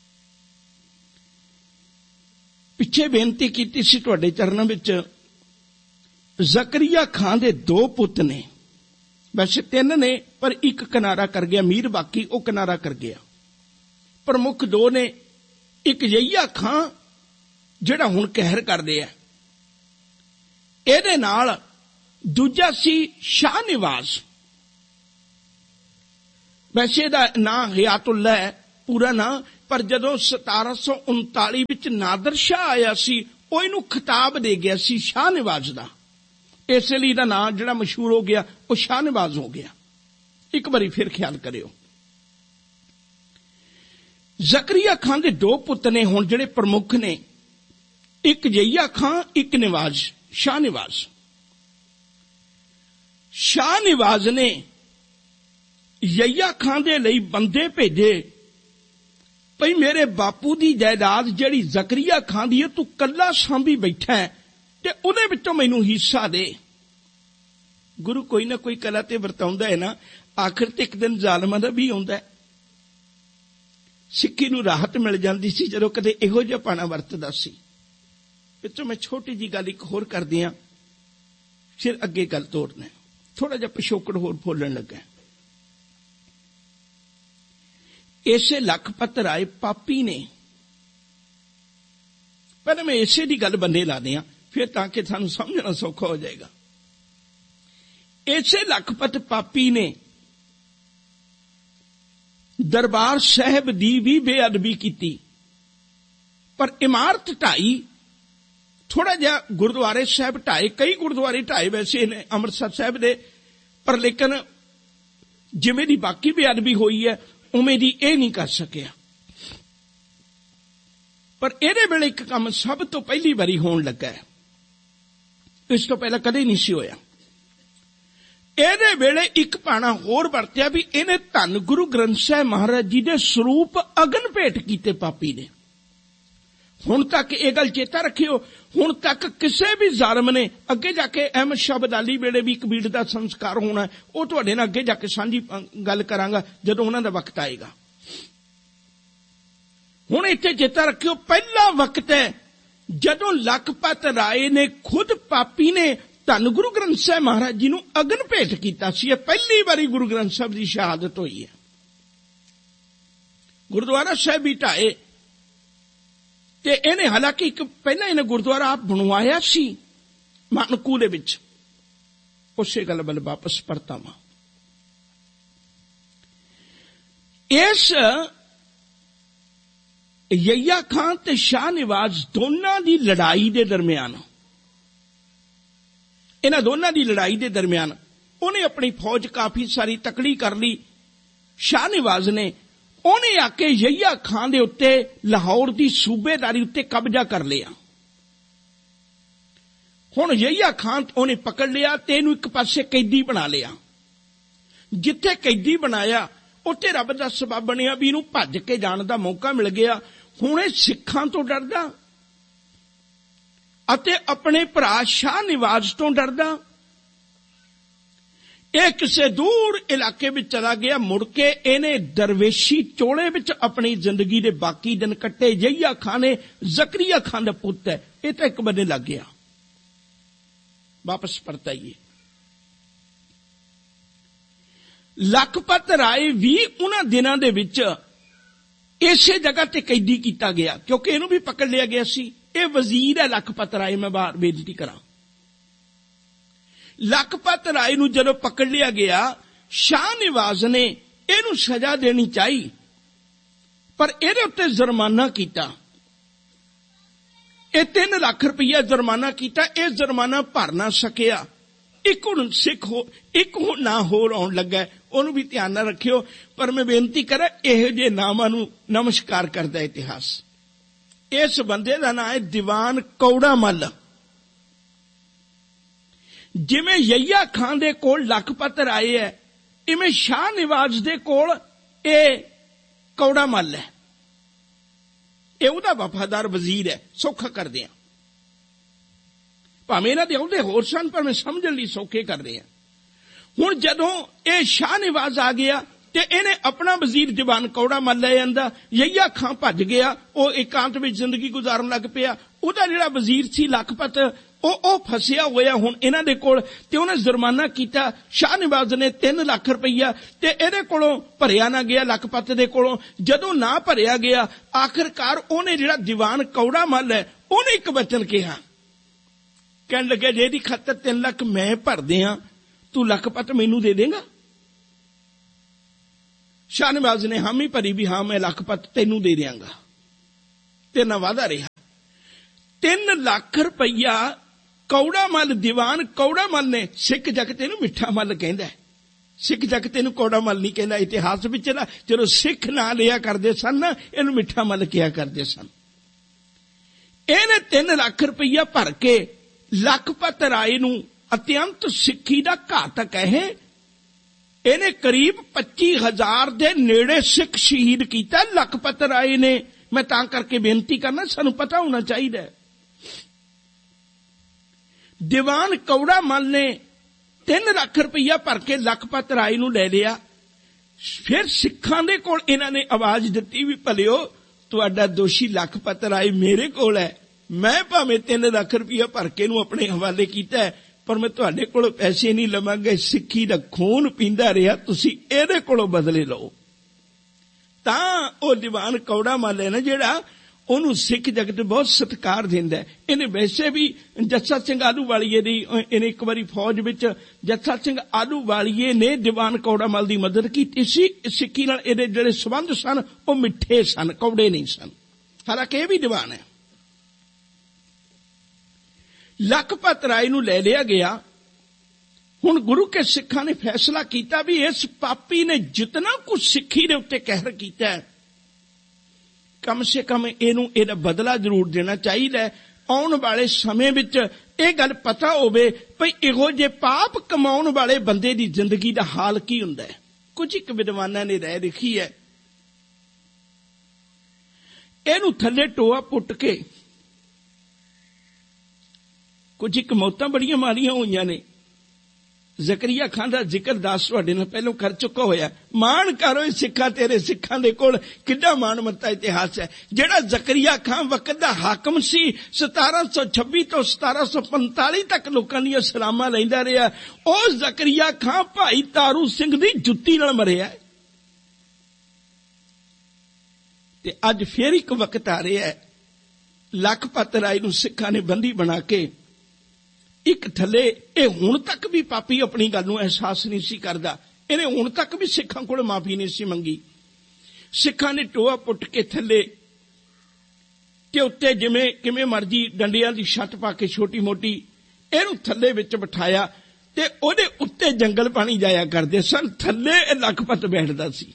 ਪਿੱਛੇ ਬੇਨਤੀ ਕੀਤੀ ਸੀ ਤੁਹਾਡੇ ਚਰਨਾਂ ਵਿੱਚ, ਜ਼ਕਰੀਆ ਖਾਂ ਦੇ 2 ਪੁੱਤ ਨੇ, ਵੈਸੇ 3 ਨੇ ਪਰ ਇੱਕ ਕਿਨਾਰਾ ਕਰ ਗਿਆ, ਮੀਰ ਬਾਕੀ ਉਹ ਕਿਨਾਰਾ ਕਰ ਗਿਆ। ਪ੍ਰਮੁੱਖ 2 ਨੇ, ਇੱਕ ਯਹੀਆ ਖਾਂ ਜਿਹੜਾ ਹੁਣ ਕਹਿਰ ਕਰਦੇ ਆ, ਇਹਦੇ ਨਾਲ ਦੂਜਾ ਸੀ ਸ਼ਾਹ ਨਿਵਾਜ਼। ਵੈਸੇ ਇਹਦਾ ਨਾਂ ਹਯਾਤੁੱਲਾ ਹੈ, ਪੂਰਾ ਨਾਂ पर जदों 1739 ਵਿੱਚ नादर शाह आया सी ਉਹ ਇਹਨੂੰ खिताब दे गया सी शाह नवाज ਦਾ। इस लिए ਇਹਦਾ ਨਾਂ ਜਿਹੜਾ मशहूर हो गया ਉਹ शाह नवाज हो गया। एक बारी फिर ख्याल करियो। ਜ਼ਕਰੀਆ खान ਦੇ दो पुत ने हुण ਜਿਹੜੇ प्रमुख ने, एक ਯਹੀਆ खान एक नवाज शाह नवाज। शाह नवाज ने ਯਹੀਆ खान ਦੇ ਲਈ ਬੰਦੇ ਭੇਜੇ ਭਈ ਮੇਰੇ ਬਾਪੂ ਦੀ ਜਾਇਦਾਦ ਜਿਹੜੀ ਜ਼ਕਰੀਆ ਖਾਨ ਦੀ ਹੈ ਤੂੰ ਕੱਲਾ ਸਾਂਭੀ ਬੈਠਾ ਹੈ ਤੇ ਉਹਦੇ ਵਿੱਚੋਂ ਮੈਨੂੰ ਹਿੱਸਾ ਦੇ। ਗੁਰੂ ਕੋਈ ਨਾ ਕੋਈ ਕਲਾ ਤੇ ਵਰਤਾਉਂਦਾ ਹੈ ਨਾ, ਆਖਰ ਤੇ ਇੱਕ ਦਿਨ ਜ਼ਾਲਮਾਂ ਦਾ ਵੀ ਆਉਂਦਾ ਹੈ। ਸਿੱਖੀ ਨੂੰ ਰਾਹਤ ਮਿਲ ਜਾਂਦੀ ਸੀ ਜਦੋਂ ਕਦੇ ਇਹੋ ਜਿਹਾ ਪਾਣਾ ਵਰਤਦਾ ਸੀ। ਵਿੱਚੋਂ ਮੈਂ ਛੋਟੀ ਜੀ ਗੱਲ ਇੱਕ ਹੋਰ ਕਰਦੀ ਹਾਂ, ਫਿਰ ਅੱਗੇ ਗੱਲ ਤੋਰਨਾ। ਥੋੜਾ ਜਿਹਾ ਪਿਛੋਕੜ ਹੋਰ ਬੋਲਣ ਲੱਗਾ। ਇਸੇ ਲਖਪਤ ਰਾਏ ਪਾਪੀ ਨੇ, ਪਹਿਲਾਂ ਮੈਂ ਇਸੇ ਦੀ ਗੱਲ ਬੰਦੇ ਲਾ ਦਿਆਂ ਫਿਰ ਤਾਂ ਕਿ ਤੁਹਾਨੂੰ ਸਮਝਣਾ ਸੌਖਾ ਹੋ ਜਾਏਗਾ। ਇਸੇ ਲਖਪਤ ਪਾਪੀ ਨੇ ਦਰਬਾਰ ਸਾਹਿਬ ਦੀ ਵੀ ਬੇਅਦਬੀ ਕੀਤੀ, ਪਰ ਇਮਾਰਤ ਢਾਈ, ਥੋੜਾ ਜਿਹਾ ਗੁਰਦੁਆਰੇ ਸਾਹਿਬ ਢਾਏ, ਕਈ ਗੁਰਦੁਆਰੇ ਢਾਏ ਵੈਸੇ ਨੇ ਅੰਮ੍ਰਿਤਸਰ ਸਾਹਿਬ ਦੇ, ਪਰ ਲੇਕਿਨ ਜਿਵੇਂ ਦੀ ਬਾਕੀ ਬੇਅਦਬੀ ਹੋਈ ਹੈ ਉਵੇਂ ਦੀ ਇਹ ਨਹੀਂ ਕਰ ਸਕਿਆ। ਪਰ ਇਹਦੇ ਵੇਲੇ ਇੱਕ ਕੰਮ ਸਭ ਤੋਂ ਪਹਿਲੀ ਵਾਰੀ ਹੋਣ ਲੱਗਾ ਹੈ, ਇਸ ਤੋਂ ਪਹਿਲਾਂ ਕਦੇ ਨਹੀਂ ਸੀ ਹੋਇਆ। ਇਹਦੇ ਵੇਲੇ ਇੱਕ ਪਾਣਾ ਹੋਰ ਵਰਤਿਆ ਵੀ ਇਹਨੇ ਧੰਨ ਗੁਰੂ ਗ੍ਰੰਥ ਸਾਹਿਬ ਮਹਾਰਾਜ ਜੀ ਦੇ ਸਰੂਪ ਅਗਨ ਭੇਟ ਕੀਤੇ ਪਾਪੀ ਨੇ। ਹੁਣ ਤੱਕ ਇਹ ਗੱਲ ਚੇਤਾ ਰੱਖਿਓ, ਹੁਣ ਤੱਕ ਕਿਸੇ ਵੀ ਜ਼ਾਲਮ ਨੇ, ਅੱਗੇ ਜਾ ਕੇ ਅਹਿਮਦ ਸ਼ਾਹ ਅਬਦਾਲੀ ਵੇਲੇ ਵੀ ਇੱਕ ਬੀੜ ਦਾ ਸੰਸਕਾਰ ਹੋਣਾ, ਉਹ ਤੁਹਾਡੇ ਨਾਲ ਅੱਗੇ ਜਾ ਕੇ ਸਾਂਝੀ ਗੱਲ ਕਰਾਂਗਾ ਜਦੋਂ ਉਹਨਾਂ ਦਾ ਵਕਤ ਆਏਗਾ। ਹੁਣ ਇੱਥੇ ਚੇਤਾ ਰੱਖਿਓ, ਪਹਿਲਾ ਵਕਤ ਹੈ ਜਦੋਂ ਲਖਪਤ ਰਾਏ ਨੇ ਖੁਦ ਪਾਪੀ ਨੇ ਧੰਨ ਗੁਰੂ ਗ੍ਰੰਥ ਸਾਹਿਬ ਮਹਾਰਾਜ ਜੀ ਨੂੰ ਅਗਨ ਭੇਟ ਕੀਤਾ ਸੀ। ਇਹ ਪਹਿਲੀ ਵਾਰੀ ਗੁਰੂ ਗ੍ਰੰਥ ਸਾਹਿਬ ਦੀ ਸ਼ਹਾਦਤ ਹੋਈ ਹੈ। ਗੁਰਦੁਆਰਾ ਸਾਹਿਬ ਵੀ ਢਾਏ ਤੇ ਇਹਨੇ, ਹਾਲਾਂਕਿ ਇੱਕ ਪਹਿਲਾਂ ਇਹਨੇ ਗੁਰਦੁਆਰਾ ਆਪ ਬਣਵਾਇਆ ਸੀ ਮਾਨਕੂ ਦੇ ਵਿੱਚ। ਉਸੇ ਗੱਲ ਵੱਲ ਵਾਪਸ ਪਰਤਾਵਾਂ। ਇਸ ਯਹੀਆ ਖਾਨ ਤੇ ਸ਼ਾਹ ਨਵਾਜ਼ ਦੋਨਾਂ ਦੀ ਲੜਾਈ ਦੇ ਦਰਮਿਆਨ, ਇਹਨਾਂ ਦੋਨਾਂ ਦੀ ਲੜਾਈ ਦੇ ਦਰਮਿਆਨ ਉਹਨੇ ਆਪਣੀ ਫੌਜ ਕਾਫੀ ਸਾਰੀ ਤਕੜੀ ਕਰ ਲਈ। ਸ਼ਾਹ ਨਵਾਜ਼ ਨੇ, ਉਹਨੇ ਆ ਕੇ ਯਹੀਆ ਖਾਨ ਦੇ ਉੱਤੇ ਲਾਹੌਰ ਦੀ ਸੂਬੇਦਾਰੀ ਉੱਤੇ ਕਬਜ਼ਾ ਕਰ ਲਿਆ। ਹੁਣ ਯਹੀਆ ਖਾਨ ਉਹਨੇ ਪਕੜ ਲਿਆ ਤੇ ਇਹਨੂੰ ਇੱਕ ਪਾਸੇ ਕੈਦੀ ਬਣਾ ਲਿਆ। ਜਿੱਥੇ ਕੈਦੀ ਬਣਾਇਆ ਉੱਥੇ ਰੱਬ ਦਾ ਸਬਬ ਬਣਿਆ ਵੀ ਇਹਨੂੰ ਭੱਜ ਕੇ ਜਾਣ ਦਾ ਮੌਕਾ ਮਿਲ ਗਿਆ। ਹੁਣ ਇਹ ਸਿੱਖਾਂ ਤੋਂ ਡਰਦਾ ਅਤੇ ਆਪਣੇ ਭਰਾ ਸ਼ਾਹ ਨਵਾਜ਼ ਤੋਂ ਡਰਦਾ। ਇਹ ਕਿਸੇ ਦੂਰ ਇਲਾਕੇ ਵਿੱਚ ਚਲਾ ਗਿਆ। ਮੁੜ ਕੇ ਇਹਨੇ ਦਰਵੇਸ਼ੀ ਚੋਲੇ ਵਿੱਚ ਆਪਣੀ ਜ਼ਿੰਦਗੀ ਦੇ ਬਾਕੀ ਦਿਨ ਕੱਟੇ। ਯਹੀਆ ਖਾਨ ਨੇ ਜ਼ਕਰੀਆ ਖਾਨ ਦਾ ਪੁੱਤ ਹੈ, ਇਹ ਤਾਂ ਇੱਕ ਬੰਨੇ ਲੱਗ ਗਿਆ। ਵਾਪਸ ਪਰਤਾਈਏ। ਲਖਪਤ ਰਾਏ ਵੀ ਉਹਨਾਂ ਦਿਨਾਂ ਦੇ ਵਿੱਚ ਇਸੇ ਜਗ੍ਹਾ ਤੇ ਕੈਦੀ ਕੀਤਾ ਗਿਆ, ਕਿਉਂਕਿ ਇਹਨੂੰ ਵੀ ਪਕੜ ਲਿਆ ਗਿਆ ਸੀ। ਇਹ ਵਜ਼ੀਰ ਹੈ ਲਖਪਤ ਰਾਏ, ਮੈਂ ਬਾਹਰ ਬੇਨਤੀ ਕਰਾਂ। ਲਖਪਤ ਰਾਏ ਨੂੰ ਜਦੋਂ ਪਕੜ ਲਿਆ ਗਿਆ, ਸ਼ਾਹ ਨਵਾਜ਼ ਨੇ ਇਹਨੂੰ ਸਜ਼ਾ ਦੇਣੀ ਚਾਹੀ, ਪਰ ਇਹਦੇ ਉੱਤੇ ਜੁਰਮਾਨਾ ਕੀਤਾ। ਇਹ 3 ਲੱਖ ਰੁਪਈਆ ਜੁਰਮਾਨਾ ਕੀਤਾ। ਇਹ ਜੁਰਮਾਨਾ ਭਰ ਨਾ ਸਕਿਆ। ਇੱਕ ਹੁਣ ਨਾ ਹੋਰ ਆਉਣ ਲੱਗਾ, ਉਹਨੂੰ ਵੀ ਧਿਆਨ ਨਾਲ ਰੱਖਿਓ। ਪਰ ਮੈਂ ਬੇਨਤੀ ਕਰਾਂ, ਇਹੋ ਜਿਹੇ ਨਾਮਾਂ ਨੂੰ ਨਮਸਕਾਰ ਕਰਦਾ ਇਤਿਹਾਸ। ਇਸ ਬੰਦੇ ਦਾ ਨਾਂ ਹੈ ਦੀਵਾਨ ਕੌੜਾ ਮੱਲ। ਜਿਵੇਂ ਯਹੀਆ ਖਾਨ ਦੇ ਕੋਲ ਲਖਪਤ ਰਾਏ ਹੈ, ਇਵੇਂ ਸ਼ਾਹ ਨਵਾਜ਼ ਦੇ ਕੋਲ ਇਹ ਕੌੜਾ ਮੱਲ ਹੈ। ਇਹ ਉਹਦਾ ਵਫਾਦਾਰ ਵਜ਼ੀਰ ਹੈ। ਸੌਖਾ ਕਰਦੇ ਆ, ਭਾਵੇਂ ਇਹਨਾਂ ਦੇ ਅਹੁਦੇ ਹੋਰ ਸਨ, ਪਰ ਮੈਂ ਸਮਝਣ ਲਈ ਸੌਖੇ ਕਰ ਰਹੇ ਹਾਂ। ਹੁਣ ਜਦੋਂ ਇਹ ਸ਼ਾਹ ਨਵਾਜ਼ ਆ ਗਿਆ ਤੇ ਇਹਨੇ ਆਪਣਾ ਵਜ਼ੀਰ ਦੀਵਾਨ ਕੌੜਾ ਮੱਲ ਲੈ ਜਾਂਦਾ। ਯਹੀਆ ਖਾਨ ਭੱਜ ਗਿਆ, ਉਹ ਇਕਾਂਤ ਵਿੱਚ ਜ਼ਿੰਦਗੀ ਗੁਜ਼ਾਰਨ ਲੱਗ ਪਿਆ। ਉਹਦਾ ਜਿਹੜਾ ਵਜ਼ੀਰ ਸੀ ਲਖਪਤ, ਉਹ ਫਸਿਆ ਹੋਇਆ ਹੁਣ ਇਹਨਾਂ ਦੇ ਕੋਲ, ਤੇ ਉਹਨੇ ਜੁਰਮਾਨਾ ਕੀਤਾ। ਸ਼ਾਹ ਨਵਾਜ਼ ਨੇ 3 ਲੱਖ ਰੁਪਈਆ ਤੇ ਇਹਦੇ ਕੋਲੋਂ ਭਰਿਆ ਨਾ ਗਿਆ, ਲਖਪਤ ਦੇ ਕੋਲੋਂ। ਜਦੋਂ ਨਾ ਭਰਿਆ ਗਿਆ, ਆਖਿਰਕਾਰ ਉਹਨੇ ਜਿਹੜਾ ਦੀਵਾਨ ਕੌੜਾ ਮੱਲ ਹੈ, ਉਹਨੇ ਇੱਕ ਵਚਨ ਕਿਹਾ। ਕਹਿਣ ਲੱਗੇ, ਜੇ ਇਹਦੀ ਖਾਤਰ 3 ਲੱਖ ਮੈਂ ਭਰਦੇ ਹਾਂ, ਤੂੰ ਲਖਪਤ ਮੈਨੂੰ ਦੇ ਦੇਂਗਾ? शाहनवाज ने हामी भरी भी हाँ मैं लखपत तेनू दे देंगा, ते ना वादा रहा। 3 लाख रुपया कौड़ा मल दीवान कौड़ा मल ने, सिख जगत इहनूं मिठा मल कहंदा है, सिख जगत इहनूं कौड़ा मल नहीं कहंदा। इतिहास विच ना जदों सिख ना लिया करदे सन ना इहनूं मिठा मल किया करदे सन। इहने 3 लाख रुपया भर के लखपत राय नूं अत्यंत सिक्खी दा घातक है, इहने करीब 25,000 दे नेड़े सिख शहीद कीता लखपत राय ने। मैं तां करके बेनती करना सानूं पता होना चाहिए। दीवान कौड़ा मल ने 3 लाख रुपया भर के लखपत राय नूं ले लिया। फिर सिखां दे कोल इन्हां ने आवाज दित्ती भी भलिओ तुहाडा दोषी लखपत राय मेरे कोल है, मैं भावें 3 लाख रुपया भर के नूं अपने हवाले कीता है, पर मैं तुहाडे कोलों पैसे नहीं लवांगा, सिक्खी दा खून पींदा रहा, तुसीं इहदे कोलों बदले लो। तां ओह दीवान कौड़ा मल है ना जिहड़ा ਉਹਨੂੰ ਸਿੱਖ ਜਗਤ ਬਹੁਤ ਸਤਿਕਾਰ ਦਿੰਦਾ ਹੈ। ਇਹਨੇ ਵੈਸੇ ਵੀ ਜੱਸਾ ਸਿੰਘ ਆਲੂਵਾਲੀਏ ਦੀ, ਇਹਨੇ ਇੱਕ ਵਾਰੀ ਫੌਜ ਵਿੱਚ ਜੱਸਾ ਸਿੰਘ ਆਲੂਵਾਲੀਏ ਨੇ ਦੀਵਾਨ ਕੌੜਾ ਮਲ ਦੀ ਮਦਦ ਕੀਤੀ ਸੀ। ਸਿੱਖੀ ਨਾਲ ਇਹਦੇ ਜਿਹੜੇ ਸੰਬੰਧ ਸਨ ਉਹ ਮਿੱਠੇ ਸਨ, ਕੌੜੇ ਨਹੀਂ ਸਨ, ਹਾਲਾਂਕਿ ਇਹ ਵੀ ਦੀਵਾਨ ਹੈ। ਲਖਪਤ ਰਾਏ ਨੂੰ ਲੈ ਲਿਆ ਗਿਆ। ਹੁਣ ਗੁਰੂ ਕੇ ਸਿੱਖਾਂ ਨੇ ਫੈਸਲਾ ਕੀਤਾ ਵੀ ਇਸ ਪਾਪੀ ਨੇ ਜਿਤਨਾ ਕੁਝ ਸਿੱਖੀ ਦੇ ਉੱਤੇ ਕਹਿਰ ਕੀਤਾ ਹੈ, कम से कम इहनूं इहदा बदला जरूर देना चाहिए। आउण वाले समय विच इह गल पता होवे भई इहो जे पाप कमाउण वाले बंदे दी जिंदगी दा हाल की हुंदा है। कुछ एक विद्वानां ने राय लिखी है, इहनूं थल्ले टोआ पुट के कुछ एक मौतां बड़ियां मारियां होईयां ने। ਜ਼ਕਰੀਆ ਖਾਨ ਦਾ ਜ਼ਿਕਰ ਦਾਸ ਤੁਹਾਡੇ ਨਾਲ ਪਹਿਲਾਂ ਕਰ ਚੁੱਕਾ ਹੋਇਆ। ਮਾਣ ਕਰੋ ਸਿੱਖਾਂ, ਤੇਰੇ ਸਿੱਖਾਂ ਦੇ ਕੋਲ ਕਿੱਡਾ ਮਾਣ ਮੱਤਾ ਇਤਿਹਾਸ ਹੈ। ਜਿਹੜਾ ਜ਼ਕਰੀਆ ਖਾਨ ਵਕਤ ਦਾ ਹਾਕਮ ਸੀ, 1726 ਤੋਂ 1745 ਤੱਕ ਲੋਕਾਂ ਦੀਆਂ ਸਲਾਮਾਂ ਲੈਂਦਾ ਰਿਹਾ, ਉਹ ਜ਼ਕਰੀਆ ਖਾਨ ਭਾਈ ਤਾਰੂ ਸਿੰਘ ਦੀ ਜੁੱਤੀ ਨਾਲ ਮਰਿਆ। ਤੇ ਅੱਜ ਫੇਰ ਇੱਕ ਵਕਤ ਆ ਰਿਹਾ ਹੈ, ਲਖਪਤ ਰਾਏ ਨੂੰ ਸਿੱਖਾਂ ਨੇ ਬੰਦੀ ਬਣਾ ਕੇ ਇੱਕ ਥੱਲੇ, ਇਹ ਹੁਣ ਤੱਕ ਵੀ ਪਾਪੀ ਆਪਣੀ ਗੱਲ ਨੂੰ ਅਹਿਸਾਸ ਨਹੀਂ ਸੀ ਕਰਦਾ, ਇਹਨੇ ਹੁਣ ਤੱਕ ਵੀ ਸਿੱਖਾਂ ਕੋਲ ਮਾਫੀ ਨਹੀਂ ਸੀ ਮੰਗੀ। ਸਿੱਖਾਂ ਨੇ ਟੋਆ ਪੁੱਟ ਕੇ ਥੱਲੇ ਤੇ ਉੱਤੇ ਜਿਵੇਂ ਕਿਵੇਂ ਮਰਜੀ ਡੰਡਿਆਂ ਦੀ ਛੱਤ ਪਾ ਕੇ ਛੋਟੀ ਮੋਟੀ ਇਹਨੂੰ ਥੱਲੇ ਵਿੱਚ ਬਿਠਾਇਆ ਤੇ ਉਹਦੇ ਉੱਤੇ ਜੰਗਲ ਪਾਣੀ ਜਾਇਆ ਕਰਦੇ ਸਨ। ਥੱਲੇ ਇਹ ਲਖਪਤ ਬੈਠਦਾ ਸੀ।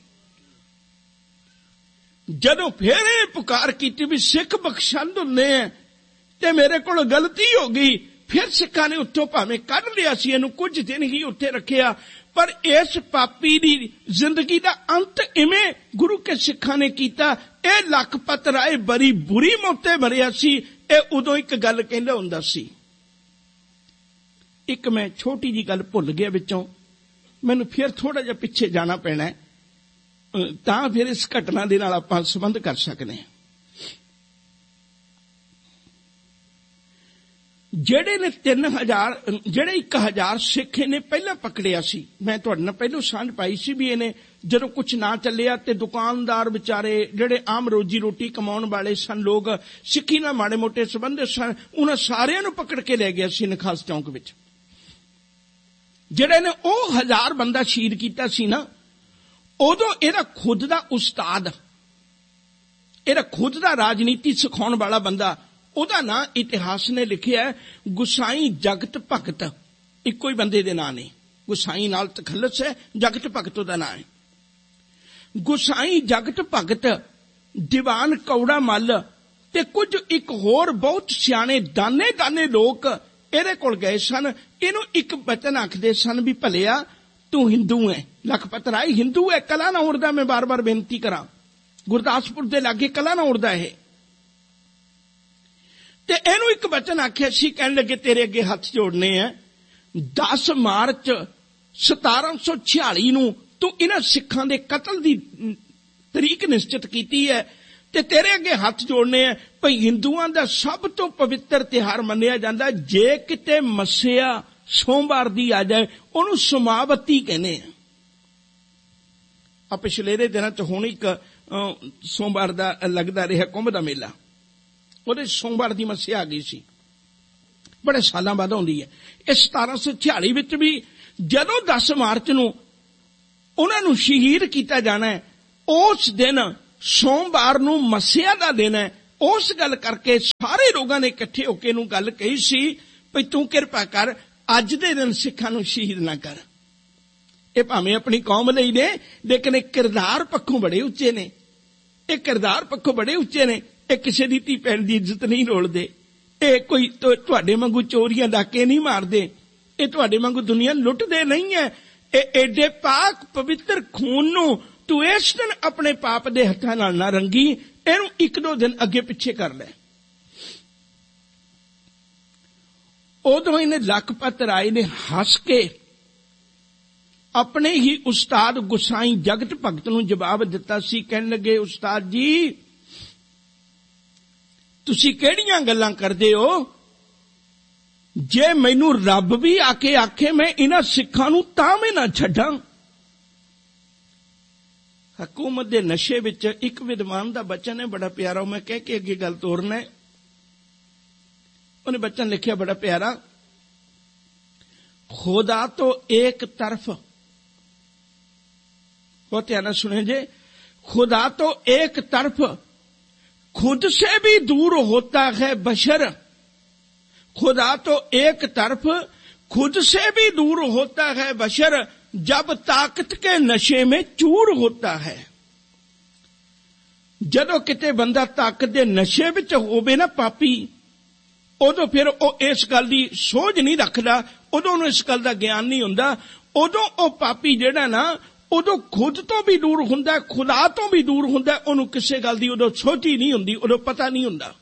ਜਦੋਂ ਫਿਰ ਇਹ ਪੁਕਾਰ ਕੀਤੀ ਵੀ ਸਿੱਖ ਬਖਸ਼ੰਦ ਹੁੰਦੇ ਆ ਤੇ ਮੇਰੇ ਕੋਲ ਗਲਤੀ ਹੋ ਗਈ, फिर सिखा ने उत्थों भावें कढ़ लिया सी, इहनूं कुछ दिन ही उत्थे रखिया, पर इस पापी दी जिंदगी दा अंत इवें गुरु के सिखा ने कीता। इह लखपत राय बड़ी बुरी मौते मरिया सी। इह उदों एक गल कहंदा हुंदा सी। एक मैं छोटी जी गल भुल गया विचों, मैनूं फिर थोड़ा जिहा पिछे जाना पैना है तां फिर इस घटना दे नाल आपां संबंध कर सकदे हां। ਜਿਹੜੇ ਨੇ 3000 ਜਿਹੜੇ 1000 ਸਿੱਖ ਨੇ ਪਹਿਲਾਂ ਪਕੜਿਆ ਸੀ, ਮੈਂ ਤੁਹਾਡੇ ਨਾਲ ਪਹਿਲਾਂ ਸਾਂਝ ਪਾਈ ਸੀ ਵੀ ਇਹਨੇ ਜਦੋਂ ਕੁਝ ਨਾ ਚੱਲਿਆ ਤੇ ਦੁਕਾਨਦਾਰ ਵਿਚਾਰੇ ਜਿਹੜੇ ਆਮ ਰੋਜੀ ਰੋਟੀ ਕਮਾਉਣ ਵਾਲੇ ਸਨ, ਲੋਕ ਸਿੱਖੀ ਨਾਲ ਮਾੜੇ ਮੋਟੇ ਸੰਬੰਧ ਸਨ, ਉਹਨਾਂ ਸਾਰਿਆਂ ਨੂੰ ਪਕੜ ਕੇ ਲੈ ਗਿਆ ਸੀ ਨਖਾਸ ਚੌਂਕ ਵਿੱਚ। ਜਿਹੜੇ ਨੇ ਉਹ 1000 ਬੰਦਾ ਸ਼ਹੀਦ ਕੀਤਾ ਸੀ ਨਾ, ਉਦੋਂ ਇਹਦਾ ਖੁਦ ਦਾ ਉਸਤਾਦ, ਇਹਦਾ ਖੁਦ ਦਾ ਰਾਜਨੀਤੀ ਸਿਖਾਉਣ ਵਾਲਾ ਬੰਦਾ, ਉਹਦਾ ਨਾਂ ਇਤਿਹਾਸ ਨੇ ਲਿਖਿਆ ਗੁਸਾਈ ਜਗਤ ਭਗਤ। ਇੱਕੋ ਹੀ ਬੰਦੇ ਦੇ ਨਾਂ ਨੇ, ਗੁਸਾਈ ਨਾਲ ਤਖੱਲਸ ਹੈ, ਜਗਤ ਭਗਤ ਉਹਦਾ ਨਾਂ ਹੈ। ਗੁਸਾਈ ਜਗਤ ਭਗਤ, ਦੀਵਾਨ ਕੌੜਾ ਮੱਲ ਤੇ ਕੁਝ ਇੱਕ ਹੋਰ ਬਹੁਤ ਸਿਆਣੇ ਦਾਨੇ ਦਾਨੇ ਲੋਕ ਇਹਦੇ ਕੋਲ ਗਏ ਸਨ। ਇਹਨੂੰ ਇੱਕ ਬਚਨ ਆਖਦੇ ਸਨ ਵੀ ਭਲਿਆ ਤੂੰ ਹਿੰਦੂ ਹੈ। ਲਖਪਤ ਰਾਏ ਹਿੰਦੂ ਹੈ, ਕਲਾ ਨਾ ਉੜਦਾ। ਮੈਂ ਬਾਰ-ਬਾਰ ਬੇਨਤੀ ਕਰਾਂ, ਗੁਰਦਾਸਪੁਰ ਦੇ ਲਾਗੇ ਕਲਾ ਨਾ ਉੜਦਾ ਇਹ। ਤੇ ਇਹਨੂੰ ਇੱਕ ਬਚਨ ਆਖਿਆ ਸੀ, ਕਹਿਣ ਲੱਗੇ ਤੇਰੇ ਅੱਗੇ ਹੱਥ ਜੋੜਨੇ ਆ, 10 ਮਾਰਚ 1746 ਨੂੰ ਤੂੰ ਇਹਨਾਂ ਸਿੱਖਾਂ ਦੇ ਕਤਲ ਦੀ ਤਰੀਕ ਨਿਸ਼ਚਿਤ ਕੀਤੀ ਹੈ ਤੇ ਤੇਰੇ ਅੱਗੇ ਹੱਥ ਜੋੜਨੇ ਆ। ਭਈ ਹਿੰਦੂਆਂ ਦਾ ਸਭ ਤੋਂ ਪਵਿੱਤਰ ਤਿਉਹਾਰ ਮੰਨਿਆ ਜਾਂਦਾ, ਜੇ ਕਿਤੇ ਮੱਸਿਆ ਸੋਮਵਾਰ ਦੀ ਆ ਜਾਏ ਉਹਨੂੰ ਸਮਾਵਤੀ ਕਹਿੰਦੇ ਆ। ਆ ਪਿਛਲੇ ਦਿਨਾਂ ਚ ਹੁਣ ਇੱਕ ਸੋਮਵਾਰ ਦਾ ਲੱਗਦਾ ਰਿਹਾ ਕੁੰਭ ਦਾ ਮੇਲਾ, ਉਹਦੇ ਸੋਮਵਾਰ ਦੀ ਮੱਸਿਆ ਆ ਗਈ ਸੀ, ਬੜੇ ਸਾਲਾਂ ਬਾਅਦ ਆਉਂਦੀ ਹੈ। ਇਹ 1746 ਵਿੱਚ ਵੀ ਜਦੋਂ 10 ਮਾਰਚ ਨੂੰ ਉਹਨਾਂ ਨੂੰ ਸ਼ਹੀਦ ਕੀਤਾ ਜਾਣਾ ਹੈ। ਉਸ ਦਿਨ ਸੋਮਵਾਰ ਨੂੰ ਮੱਸਿਆ ਦਾ ਦਿਨ ਹੈ। ਉਸ ਗੱਲ ਕਰਕੇ ਸਾਰੇ ਲੋਕਾਂ ਨੇ ਇਕੱਠੇ ਹੋ ਕੇ ਇਹਨੂੰ ਗੱਲ ਕਹੀ ਸੀ ਵੀ ਤੂੰ ਕਿਰਪਾ ਕਰ ਅੱਜ ਦੇ ਦਿਨ ਸਿੱਖਾਂ ਨੂੰ ਸ਼ਹੀਦ ਨਾ ਕਰ। ਇਹ ਭਾਵੇਂ ਆਪਣੀ ਕੌਮ ਲਈ ਨੇ, ਲੇਕਿਨ ਇਹ ਕਿਰਦਾਰ ਪੱਖੋਂ ਬੜੇ ਉੱਚੇ ਨੇ। ਇਹ ਕਿਰਦਾਰ ਪੱਖੋਂ ਬੜੇ ਉੱਚੇ ਨੇ। ਇਹ ਕਿਸੇ ਦੀ ਧੀ ਭੈਣ ਦੀ ਇੱਜ਼ਤ ਨਹੀਂ ਰੋਲਦੇ। ਇਹ ਕੋਈ ਤੁਹਾਡੇ ਵਾਂਗੂ ਚੋਰੀਆਂ ਡਾਕੇ ਨਹੀਂ ਮਾਰਦੇ। ਇਹ ਤੁਹਾਡੇ ਵਾਂਗੂ ਦੁਨੀਆ ਲੁੱਟਦੇ ਨਹੀਂ ਹੈ। ਇਹ ਏਡੇ ਪਾਕ ਪਵਿੱਤਰ ਖੂਨ ਨੂੰ ਤੂੰ ਇਸ ਦਿਨ ਆਪਣੇ ਪਾਪ ਦੇ ਹੱਥਾਂ ਨਾਲ ਨਾ ਰੰਗੀ। ਇਹਨੂੰ 1-2 ਦਿਨ ਅੱਗੇ ਪਿੱਛੇ ਕਰ ਲੈ। ਉਦੋਂ ਇਹਨੇ ਲਖਪਤ ਰਾਏ ਨੇ ਹੱਸ ਕੇ ਆਪਣੇ ਹੀ ਉਸਤਾਦ ਗੁਸਾਈ ਜਗਤ ਭਗਤ ਨੂੰ ਜਵਾਬ ਦਿੱਤਾ ਸੀ। ਕਹਿਣ ਲੱਗੇ, ਉਸਤਾਦ ਜੀ ਤੁਸੀਂ ਕਿਹੜੀਆਂ ਗੱਲਾਂ ਕਰਦੇ ਹੋ? ਜੇ ਮੈਨੂੰ ਰੱਬ ਵੀ ਆ ਕੇ ਆਖੇ ਮੈਂ ਇਹਨਾਂ ਸਿੱਖਾਂ ਨੂੰ ਤਾਂ ਵੀ ਨਾ ਛੱਡਾਂ। ਹਕੂਮਤ ਦੇ ਨਸ਼ੇ ਵਿੱਚ ਇੱਕ ਵਿਦਵਾਨ ਦਾ ਬਚਨ ਹੈ ਬੜਾ ਪਿਆਰਾ, ਉਹ ਮੈਂ ਕਹਿ ਕੇ ਅੱਗੇ ਗੱਲ ਤੋਰਨਾ ਹੈ। ਉਹਨੇ ਬਚਨ ਲਿਖਿਆ ਬੜਾ ਪਿਆਰਾ, खुदा तो एक तरफ, बहुत ध्यान सुने जे, खुदा तो एक तरफ खुद से भी दूर होता है बशर। खुदा तो एक तरफ खुद से भी दूर होता है बशर, जब ताकत के नशे में चूर होता है। जदों किते बंदा ताकत दे नशे विच होवे ना पापी, उदों फिर ਉਹ ਇਸ ਗੱਲ ਦੀ ਸੋਝ ਨਹੀਂ ਰੱਖਦਾ, ਉਦੋਂ ਉਹਨੂੰ ਇਸ ਗੱਲ ਦਾ ਗਿਆਨ ਨਹੀਂ ਹੁੰਦਾ। ਉਦੋਂ ਉਹ ਪਾਪੀ ਜਿਹੜਾ ਨਾ ਉਦੋਂ ਖੁਦ ਤੋਂ ਵੀ ਦੂਰ ਹੁੰਦਾ, ਖੁਦਾ ਤੋਂ ਵੀ ਦੂਰ ਹੁੰਦਾ। ਉਹਨੂੰ ਕਿਸੇ ਗੱਲ ਦੀ ਉਦੋਂ ਸੋਝ ਹੀ ਨਹੀਂ ਹੁੰਦੀ, ਉਦੋਂ ਪਤਾ ਨਹੀਂ ਹੁੰਦਾ।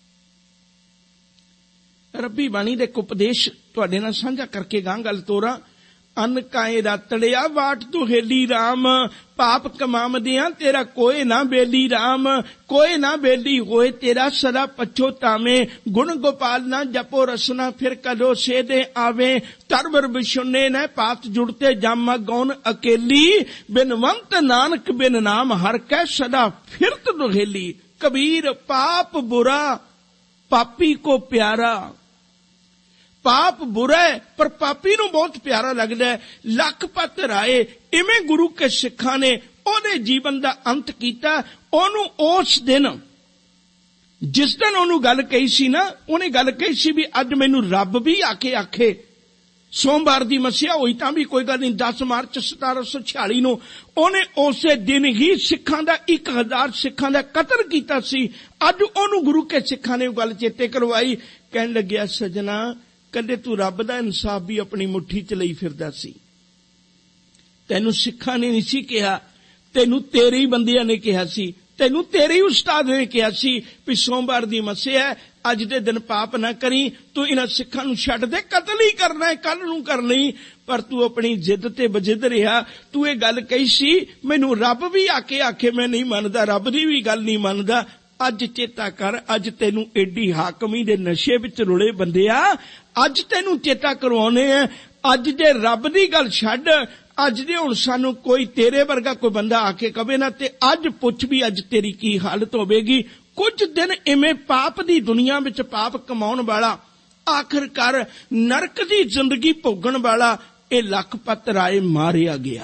ਰੱਬੀ ਬਾਣੀ ਦੇ ਉਪਦੇਸ਼ ਤੁਹਾਡੇ ਨਾਲ ਸਾਂਝਾ ਕਰਕੇ ਗਾਂ ਗੱਲ ਤੋਰਾਂ। ਅਨ ਕਾਏ ਰਾਤੜਿਆ ਵਾਟ ਤੂੰ ਹੇਲੀ ਰਾਮ, ਪਾਪ ਕਮਾਮਦਿਆਂ ਤੇਰਾ ਕੋਏ ਨਾ ਬੇਲੀ ਰਾਮ। ਕੋਏ ਨਾ ਬੇਲੀ ਹੋਏ ਤੇਰਾ ਸਦਾ ਪਛੋਤਾਵੇਂ, ਗੁਣ ਗੋਪਾਲ ਨਾ ਜਪੋ ਰਸਨਾ ਫਿਰ ਕਦੋਂ ਸੇਦੇ ਆਵੇ। ਤਰਵਰ ਬਿਸ਼ੁਨੇ ਨੇ ਪਾਤ ਜੁੜਤੇ ਜਾਮਾ ਗੌਨ ਅਕੇਲੀ, ਬਿਨਵੰਤ ਨਾਨਕ ਬਿਨ ਨਾਮ ਹਰ ਕੈ ਸਦਾ ਫਿਰਤ ਦੁਹੇਲੀ। ਕਬੀਰ ਪਾਪ बुरा पापी को प्यारा। पाप बुरा है पर पापी नूं बहुत प्यारा लगदा है। लखपत राय इवें गुरु के सिखां ने ओहदे जीवन दा अंत कीता। ओनू उस दिन जिस दिन ओनू गल कही सी ना, उहने गल कही सी भी अज मैनू रब भी आके आखे सोमवार दी मसीहा होई तां भी कोई गल नहीं। 10 मार्च 1746 नूं ओहने उसे दिन ही सिखां दा 1000 सिखां दा कतल कीता सी। अज ओनू गुरु के सिखां ने गल चेते करवाई। कहन लग्या सजना कदे तू रब दा इंसाफ भी अपनी मुट्ठी च लई फिरदा सी। तैनू सिखां ने नहीं सी कहा, तैनू तेरे ही बंदियां ने कहा सी, तैनू तेरे ही उस्ताद ने कहा सी भी सोमवार दी मसीहा है, अज दे दिन पाप ना करी, तू इन्हां सिखां नूं छड्ड दे, कतल ही करना है, कल नूं करनी। पर तू अपनी जिद ते बजिद रहा। तू ये गल कही सी मैनू रब भी आके आखे मैं नहीं मनदा, रब दी भी गल नहीं मनदा। अज चेता कर, अज तेनू एडी हाकमी दे नशे विच रुले बंदिया, अज तेनू चेता करवाने हैं। अज जे रब दी गल छड्ड, अज दे हुण सानू कोई तेरे वर्गा कोई बंदा आके कवे ना ते अज पुछ भी अज तेरी की हालत होवेगी। कुछ दिन इवें पाप दी दुनिया विच पाप कमाउण वाला, आखिरकार नरक दी जिंदगी भोगण वाला ये लखपत राय मारिया गया।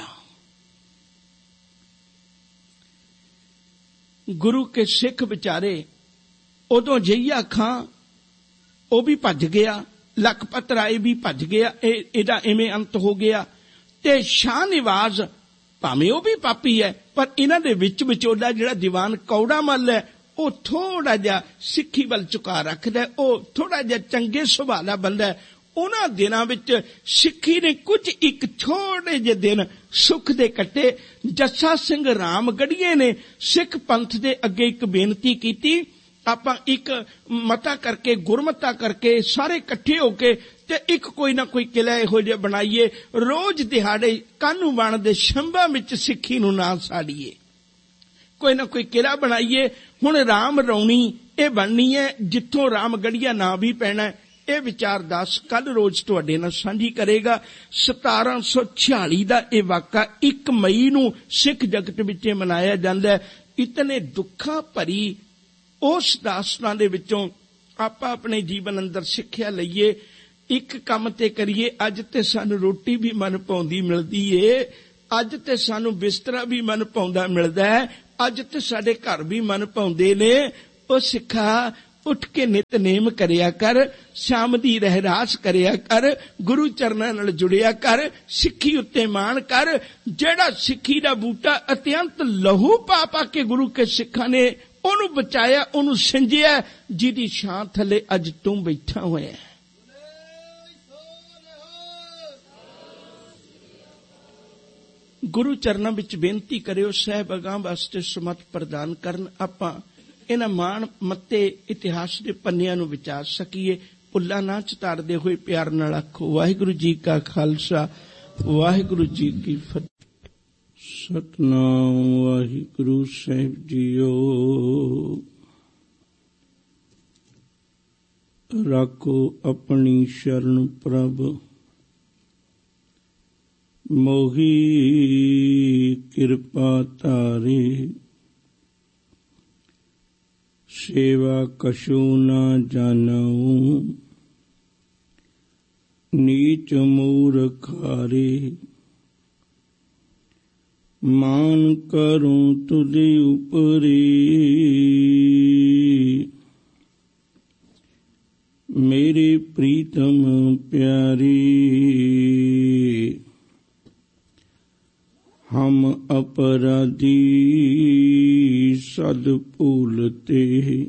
गुरु के सिख बेचारे उदों जईया खां वो भी भज गया, लखपत राय भी भज गया, एदा इवें अंत हो गया। ते शाह निवाज भावें वो भी पापी है पर इन्हां दे विच विचोला जिहड़ा दीवान कौड़ा मल है वो थोड़ा जिहा सिक्खी वल झुका रखदा है, वो थोड़ा जिहा चंगे सुभाਅ दा बंदा है। उन्हां दिनां विच सिक्खी ने कुछ एक छोटे जे दिन सुख दे कट्टे। जस्सा सिंह रामगढ़ीए ने सिख पंथ दे अगे एक बेनती कीती, आपां एक मता करके गुरमता करके सारे इकट्ठे होके ते एक कोई ना कोई किला इहो जिहा बनाईए, रोज दिहाड़े कानू बण दे शंभां विच सिक्खी नूं ना साड़ीए, कोई ना कोई किला बनाईए। हुण राम रौणी ये बननी है जिथों रामगढ़िया ना भी पैना है। ये विचार दास कल रोज तुहाडे नाल सांझी करेगा। 1746 दा ये वाक़ा 1 मई नूं सिख जगत विच मनाया जांदा है। इतने दुखा भरी उस दास्तान दे विचों आपां अपने जीवन अंदर सिੱਖਿਆ लईए। एक काम ते करिए, अज ते सानू रोटी भी मन पाउंदी मिलदी है, ਅੱਜ ਤੇ ਸਾਨੂੰ ਬਿਸਤਰਾ ਵੀ ਮਨ ਭਾਉਂਦਾ ਮਿਲਦਾ ਹੈ, ਅੱਜ ਤੇ ਸਾਡੇ ਘਰ ਵੀ ਮਨ ਭਾਉਂਦੇ ਨੇ। ਉਹ ਸਿੱਖਾ ਉੱਠ ਕੇ ਨਿਤਨੇਮ ਕਰਿਆ ਕਰ, ਸ਼ਾਮ ਦੀ ਰਹਿਰਾਸ ਕਰਿਆ ਕਰ, ਗੁਰੂ ਚਰਨਾਂ ਨਾਲ ਜੁੜਿਆ ਕਰ, ਸਿੱਖੀ ਉੱਤੇ ਮਾਣ ਕਰ। ਜਿਹੜਾ ਸਿੱਖੀ ਦਾ ਬੂਟਾ ਅਤਿਅੰਤ ਲਹੂ ਪਾ ਪਾ ਕੇ ਗੁਰੂ ਕੇ ਸਿੱਖਾਂ ਨੇ ਉਹਨੂੰ ਬਚਾਇਆ, ਉਹਨੂੰ ਸਿੰਜਿਆ, ਜਿਹਦੀ ਛਾਂ ਥੱਲੇ ਅੱਜ ਤੂੰ ਬੈਠਾ ਹੋਇਆ। ਗੁਰੂ ਚਰਨਾਂ ਵਿੱਚ ਬੇਨਤੀ ਕਰਿਓ, ਸਾਹਿਬ ਅਗਾਂਹ ਵਾਸਤੇ ਸਮਤ ਪ੍ਰਦਾਨ ਕਰਨ, ਆਪਾਂ ਇਹਨਾਂ ਮਾਣ ਮੱਤੇ ਇਤਿਹਾਸ ਦੇ ਪੰਨਿਆਂ ਨੂੰ ਵਿਚਾਰ ਸਕੀਏ। ਭੁੱਲਾਂ ਨਾ ਚਤਾਰਦੇ ਹੋਏ ਪਿਆਰ ਨਾਲ ਆਖੋ, ਵਾਹਿਗੁਰੂ ਜੀ ਕਾ ਖਾਲਸਾ, ਵਾਹਿਗੁਰੂ ਜੀ ਕੀ ਫਤਿਹ। ਸਤਿਨਾਮ ਵਾਹਿਗੁਰੂ ਸਾਹਿਬ ਜੀਓ। ਰਾਖੋ ਆਪਣੀ ਸ਼ਰਨ ਪ੍ਰਭ, ਮੋਹੀ ਕਿਰਪਾ ਧਾਰੇ। ਸੇਵਾ ਕਛੂ ਨਾ ਜਾਣਉ, ਨੀਚ ਮੂਰਖ ਹਾਰੇ। ਮਾਨ ਕਰੂੰ ਤੁਧੇ ਉਪਰੀ, ਮੇਰੇ ਪ੍ਰੀਤਮ ਪਿਆਰੀ। हम अपराधी सद भूलते,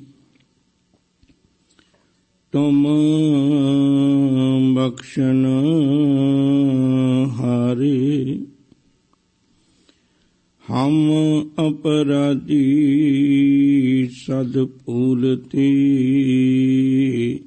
तुम बख्शन हारे। हम अपराधी सद भूलते,